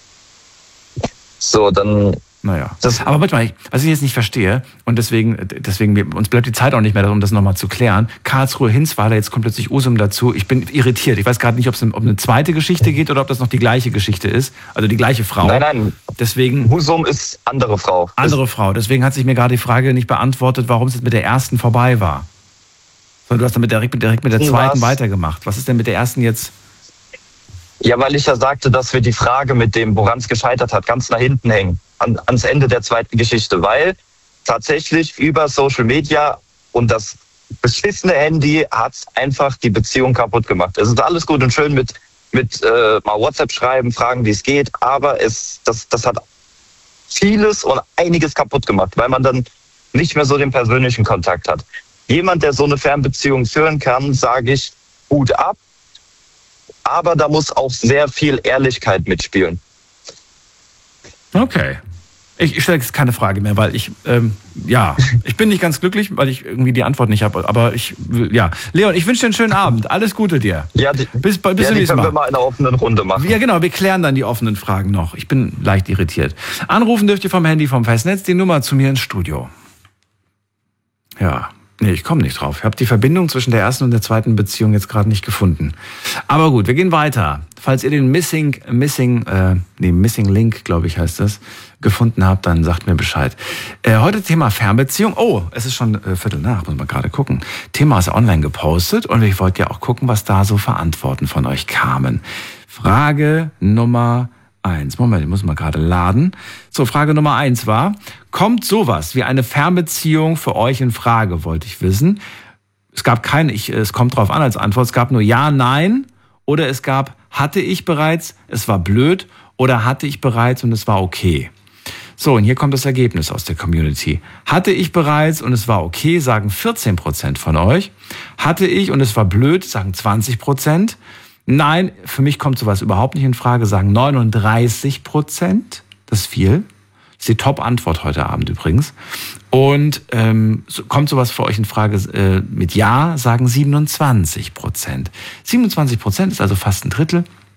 So, dann... Naja. Das- Aber manchmal, was ich jetzt nicht verstehe, und deswegen, deswegen, uns bleibt die Zeit auch nicht mehr, um das nochmal zu klären. Karlsruhe-Hinswader, jetzt kommt plötzlich Usum dazu. Ich bin irritiert. Ich weiß gerade nicht, ob es um eine zweite Geschichte geht oder ob das noch die gleiche Geschichte ist. Also die gleiche Frau. Nein, nein, Deswegen, Husum ist andere Frau. andere Frau. Deswegen hat sich mir gerade die Frage nicht beantwortet, warum es jetzt mit der ersten vorbei war. Sondern du hast damit direkt, direkt mit der zweiten Was? weitergemacht. Was ist denn mit der ersten jetzt? Ja, weil ich ja sagte, dass wir die Frage mit dem, woran es gescheitert hat, ganz nach hinten hängen. An, ans Ende der zweiten Geschichte. Weil tatsächlich über Social Media und das beschissene Handy hat einfach die Beziehung kaputt gemacht. Es ist alles gut und schön mit, mit äh, mal WhatsApp schreiben, fragen, wie es geht, aber es, das, das hat vieles und einiges kaputt gemacht, weil man dann nicht mehr so den persönlichen Kontakt hat. Jemand, der so eine Fernbeziehung führen kann, sage ich, Hut ab. Aber da muss auch sehr viel Ehrlichkeit mitspielen. Okay. Ich, ich stelle jetzt keine Frage mehr, weil ich, ähm, ja, ich bin nicht ganz glücklich, weil ich irgendwie die Antwort nicht habe. Aber ich, ja. Leon, ich wünsche dir einen schönen Abend. Alles Gute dir. Ja, die, Bis, bis ja, zum die nächsten können Mal. wir mal in einer offenen Runde machen. Ja, genau, wir klären dann die offenen Fragen noch. Ich bin leicht irritiert. Anrufen dürft ihr vom Handy vom Festnetz die Nummer zu mir ins Studio. Ja, nee, ich komme nicht drauf. Ich habe die Verbindung zwischen der ersten und der zweiten Beziehung jetzt gerade nicht gefunden. Aber gut, wir gehen weiter. Falls ihr den Missing, Missing, äh, nee, Missing Link, glaube ich, heißt das, gefunden habt, dann sagt mir Bescheid. Äh, heute Thema Fernbeziehung. Oh, es ist schon äh, Viertel nach, muss man gerade gucken. Thema ist online gepostet und ich wollte ja auch gucken, was da so für Antworten von euch kamen. Frage Nummer eins. Moment, ich muss mal gerade laden. So, Frage Nummer eins war, kommt sowas wie eine Fernbeziehung für euch in Frage, wollte ich wissen. Es gab keine, ich, es kommt drauf an als Antwort, es gab nur Ja, Nein oder es gab, hatte ich bereits, es war blöd oder hatte ich bereits und es war okay. So, und hier kommt das Ergebnis aus der Community. Hatte ich bereits und es war okay, sagen vierzehn Prozent von euch. Hatte ich und es war blöd, sagen zwanzig Prozent. Nein, für mich kommt sowas überhaupt nicht in Frage, sagen neununddreißig Prozent. Das ist viel. Das ist die Top-Antwort heute Abend übrigens. Und ähm, so, kommt sowas für euch in Frage äh, mit Ja, sagen siebenundzwanzig Prozent. siebenundzwanzig Prozent ist also fast ein Drittel.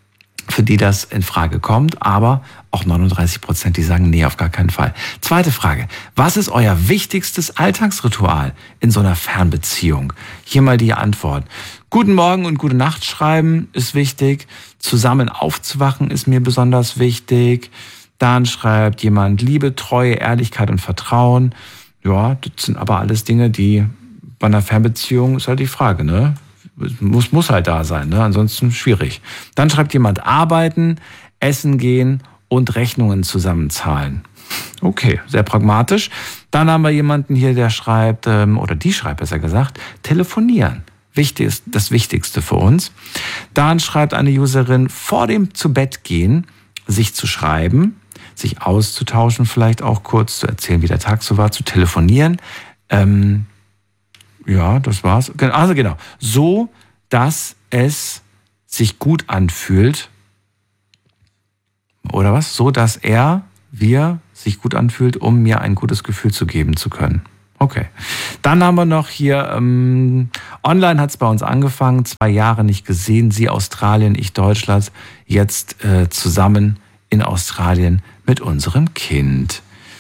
für die das in Frage kommt, aber auch neununddreißig Prozent, die sagen, nee, auf gar keinen Fall. Zweite Frage, was ist euer wichtigstes Alltagsritual in so einer Fernbeziehung? Hier mal die Antwort. Guten Morgen und gute Nacht schreiben ist wichtig. Zusammen aufzuwachen ist mir besonders wichtig. Dann schreibt jemand Liebe, Treue, Ehrlichkeit und Vertrauen. Ja, das sind aber alles Dinge, die bei einer Fernbeziehung ist halt die Frage, ne? Muss, muss halt da sein, ne? Ansonsten schwierig. Dann schreibt jemand arbeiten, essen gehen und Rechnungen zusammenzahlen. Okay, sehr pragmatisch. Dann haben wir jemanden hier, der schreibt, oder die schreibt besser gesagt, telefonieren. Wichtig ist das Wichtigste für uns. Dann schreibt eine Userin, vor dem Zu-Bett-Gehen sich zu schreiben, sich auszutauschen, vielleicht auch kurz zu erzählen, wie der Tag so war, zu telefonieren. Ähm, ja, das war's. Also genau, so, dass es sich gut anfühlt. Oder was? So, dass er, wir, sich gut anfühlt, um mir ein gutes Gefühl zu geben zu können. Okay. Dann haben wir noch hier, ähm, online hat es bei uns angefangen, zwei Jahre nicht gesehen, sie Australien, ich Deutschland, jetzt äh, zusammen in Australien mit unserem Kind.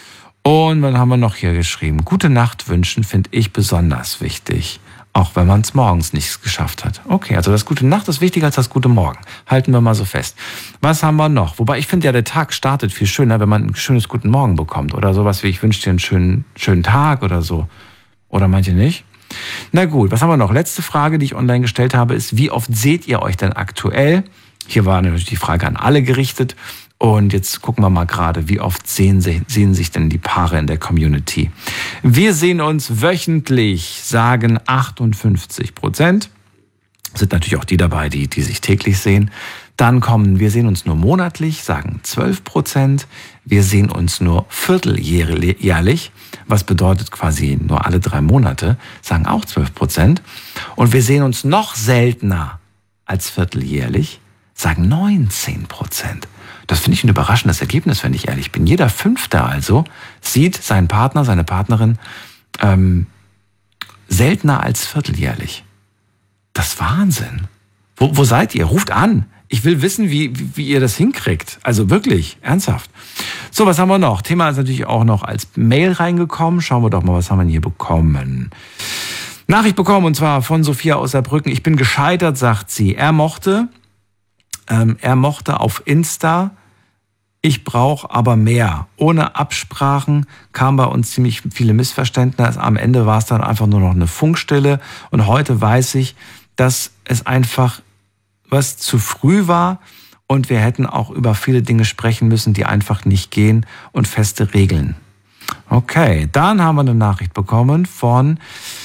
Und dann haben wir noch hier geschrieben, gute Nacht wünschen finde ich besonders wichtig, auch wenn man es morgens nicht geschafft hat. Okay, also das gute Nacht ist wichtiger als das gute Morgen. Halten wir mal so fest. Was haben wir noch? Wobei ich finde ja, der Tag startet viel schöner, wenn man ein schönes guten Morgen bekommt. Oder sowas wie, ich wünsche dir einen schönen, schönen Tag oder so. Oder manche nicht? Na gut, was haben wir noch? Letzte Frage, die ich online gestellt habe, ist, wie oft seht ihr euch denn aktuell? Hier war natürlich die Frage an alle gerichtet. Und jetzt gucken wir mal gerade, wie oft sehen, sehen sich denn die Paare in der Community. Wir sehen uns wöchentlich, sagen achtundfünfzig Prozent. Sind natürlich auch die dabei, die, die sich täglich sehen. Dann kommen, wir sehen uns nur monatlich, sagen zwölf Prozent. Wir sehen uns nur vierteljährlich, was bedeutet quasi nur alle drei Monate, sagen auch zwölf Prozent. Und wir sehen uns noch seltener als vierteljährlich, sagen neunzehn Prozent. Das finde ich ein überraschendes Ergebnis, wenn ich ehrlich bin. Jeder Fünfte also sieht seinen Partner, seine Partnerin ähm, seltener als vierteljährlich. Das ist Wahnsinn. Wo, wo seid ihr? Ruft an. Ich will wissen, wie, wie, wie ihr das hinkriegt. Also wirklich, ernsthaft. So, was haben wir noch? Thema ist natürlich auch noch als Mail reingekommen. Schauen wir doch mal, was haben wir hier bekommen. Nachricht bekommen, und zwar von Sophia aus Saarbrücken. Ich bin gescheitert, sagt sie. Er mochte... Ähm, er mochte auf Insta, ich brauche aber mehr. Ohne Absprachen kamen bei uns ziemlich viele Missverständnisse. Am Ende war es dann einfach nur noch eine Funkstille. Und heute weiß ich, dass es einfach was zu früh war und wir hätten auch über viele Dinge sprechen müssen, die einfach nicht gehen, und feste Regeln. Okay, dann haben wir eine Nachricht bekommen von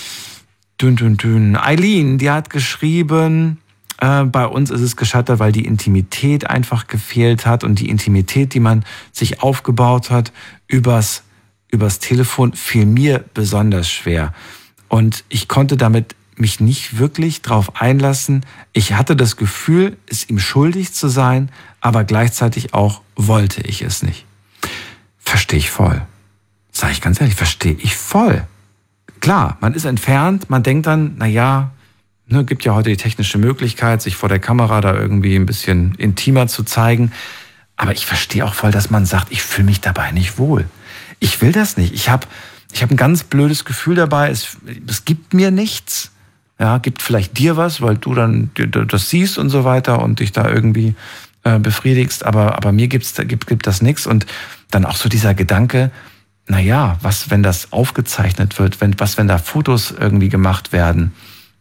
Dün, Dün, Dün. Eileen, die hat geschrieben... Bei uns ist es gescheitert, weil die Intimität einfach gefehlt hat, und die Intimität, die man sich aufgebaut hat übers, übers Telefon, fiel mir besonders schwer. Und ich konnte damit mich nicht wirklich drauf einlassen. Ich hatte das Gefühl, es ihm schuldig zu sein, aber gleichzeitig auch wollte ich es nicht. Verstehe ich voll. Sag ich ganz ehrlich, verstehe ich voll. Klar, man ist entfernt, man denkt dann, na ja, Ne, gibt ja heute die technische Möglichkeit, sich vor der Kamera da irgendwie ein bisschen intimer zu zeigen. Aber ich verstehe auch voll, dass man sagt, ich fühle mich dabei nicht wohl. Ich will das nicht. Ich habe ich hab ein ganz blödes Gefühl dabei. Es, es gibt mir nichts. Ja, gibt vielleicht dir was, weil du dann das siehst und so weiter und dich da irgendwie äh, befriedigst. Aber, aber mir gibt's, gibt, gibt das nichts. Und dann auch so dieser Gedanke, na ja, was, wenn das aufgezeichnet wird? Wenn, was, wenn da Fotos irgendwie gemacht werden?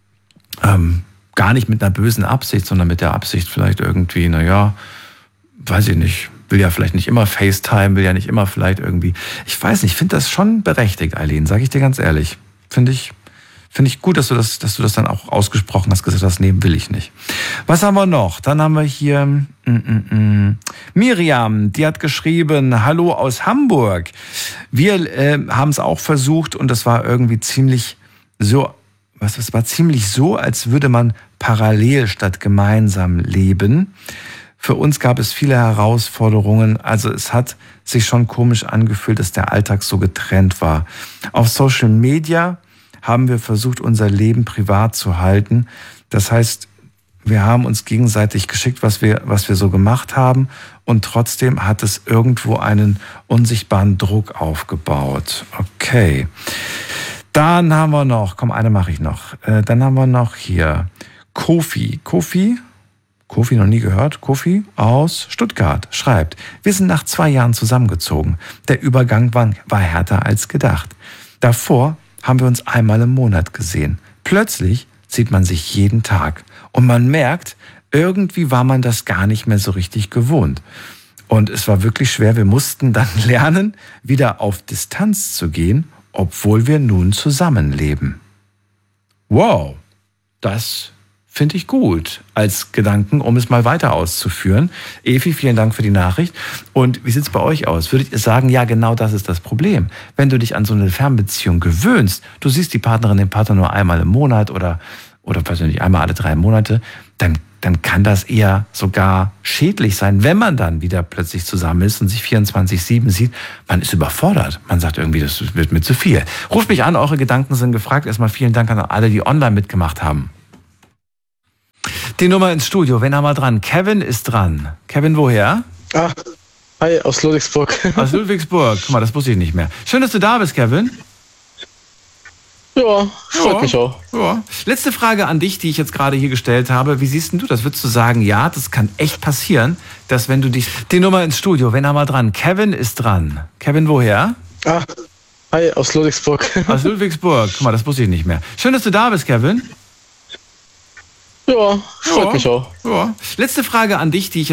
Ähm, gar nicht mit einer bösen Absicht, sondern mit der Absicht vielleicht irgendwie, naja, weiß ich nicht, will ja vielleicht nicht immer FaceTime, will ja nicht immer vielleicht irgendwie, ich weiß nicht, ich finde das schon berechtigt, Eileen, sage ich dir ganz ehrlich. Finde ich, finde ich gut, dass du das, dass du das dann auch ausgesprochen hast, gesagt hast, nee, will ich nicht. Was haben wir noch? Dann haben wir hier mm, mm, mm. Miriam, die hat geschrieben, hallo aus Hamburg. Wir äh, haben es auch versucht und das war irgendwie ziemlich so, Was, es war ziemlich so, als würde man parallel statt gemeinsam leben. Für uns gab es viele Herausforderungen. Also es hat sich schon komisch angefühlt, dass der Alltag so getrennt war. Auf Social Media haben wir versucht, unser Leben privat zu halten. Das heißt, Wir haben uns gegenseitig geschickt, was wir, was wir so gemacht haben. Und trotzdem hat es irgendwo einen unsichtbaren Druck aufgebaut. Okay. Dann haben wir noch, komm, eine mache ich noch. Äh, dann haben wir noch hier Kofi. Kofi? Kofi noch nie gehört. Kofi aus Stuttgart schreibt, wir sind nach zwei Jahren zusammengezogen. Der Übergang war, war härter als gedacht. Davor haben wir uns einmal im Monat gesehen. Plötzlich sieht man sich jeden Tag. Und man merkt, irgendwie war man das gar nicht mehr so richtig gewohnt. Und es war wirklich schwer. Wir mussten dann lernen, wieder auf Distanz zu gehen, obwohl wir nun zusammenleben. Wow, das finde ich gut als Gedanken, um es mal weiter auszuführen. Evi, vielen Dank für die Nachricht. Und wie sieht es bei euch aus? Würdet ihr sagen, ja, genau das ist das Problem. Wenn du dich an so eine Fernbeziehung gewöhnst, du siehst die Partnerin, den Partner nur einmal im Monat oder oder persönlich einmal alle drei Monate, dann, dann kann das eher sogar schädlich sein, wenn man dann wieder plötzlich zusammen ist und sich vierundzwanzig sieben sieht. Man ist überfordert. Man sagt irgendwie, das wird mir zu viel. Ruft mich an, eure Gedanken sind gefragt. Erstmal vielen Dank an alle, die online mitgemacht haben. Die Nummer ins Studio, wen haben wir dran? Kevin ist dran. Kevin, woher? Ah, hi, aus Ludwigsburg. Aus Ludwigsburg. Guck mal, das wusste ich nicht mehr. Schön, dass du da bist, Kevin. Ja, freut ja, mich auch. Ja. Letzte Frage an dich, die ich jetzt gerade hier gestellt habe. Wie siehst du das? Würdest du sagen, ja, das kann echt passieren, dass wenn du dich... Die Nummer ins Studio, wen haben wir dran? Kevin ist dran. Kevin, woher? Ah, hi, aus Ludwigsburg. Aus Ludwigsburg. Guck mal, das wusste ich nicht mehr. Schön, dass du da bist, Kevin. Ja, freut ja, mich auch. Ja. Letzte Frage an dich, die ich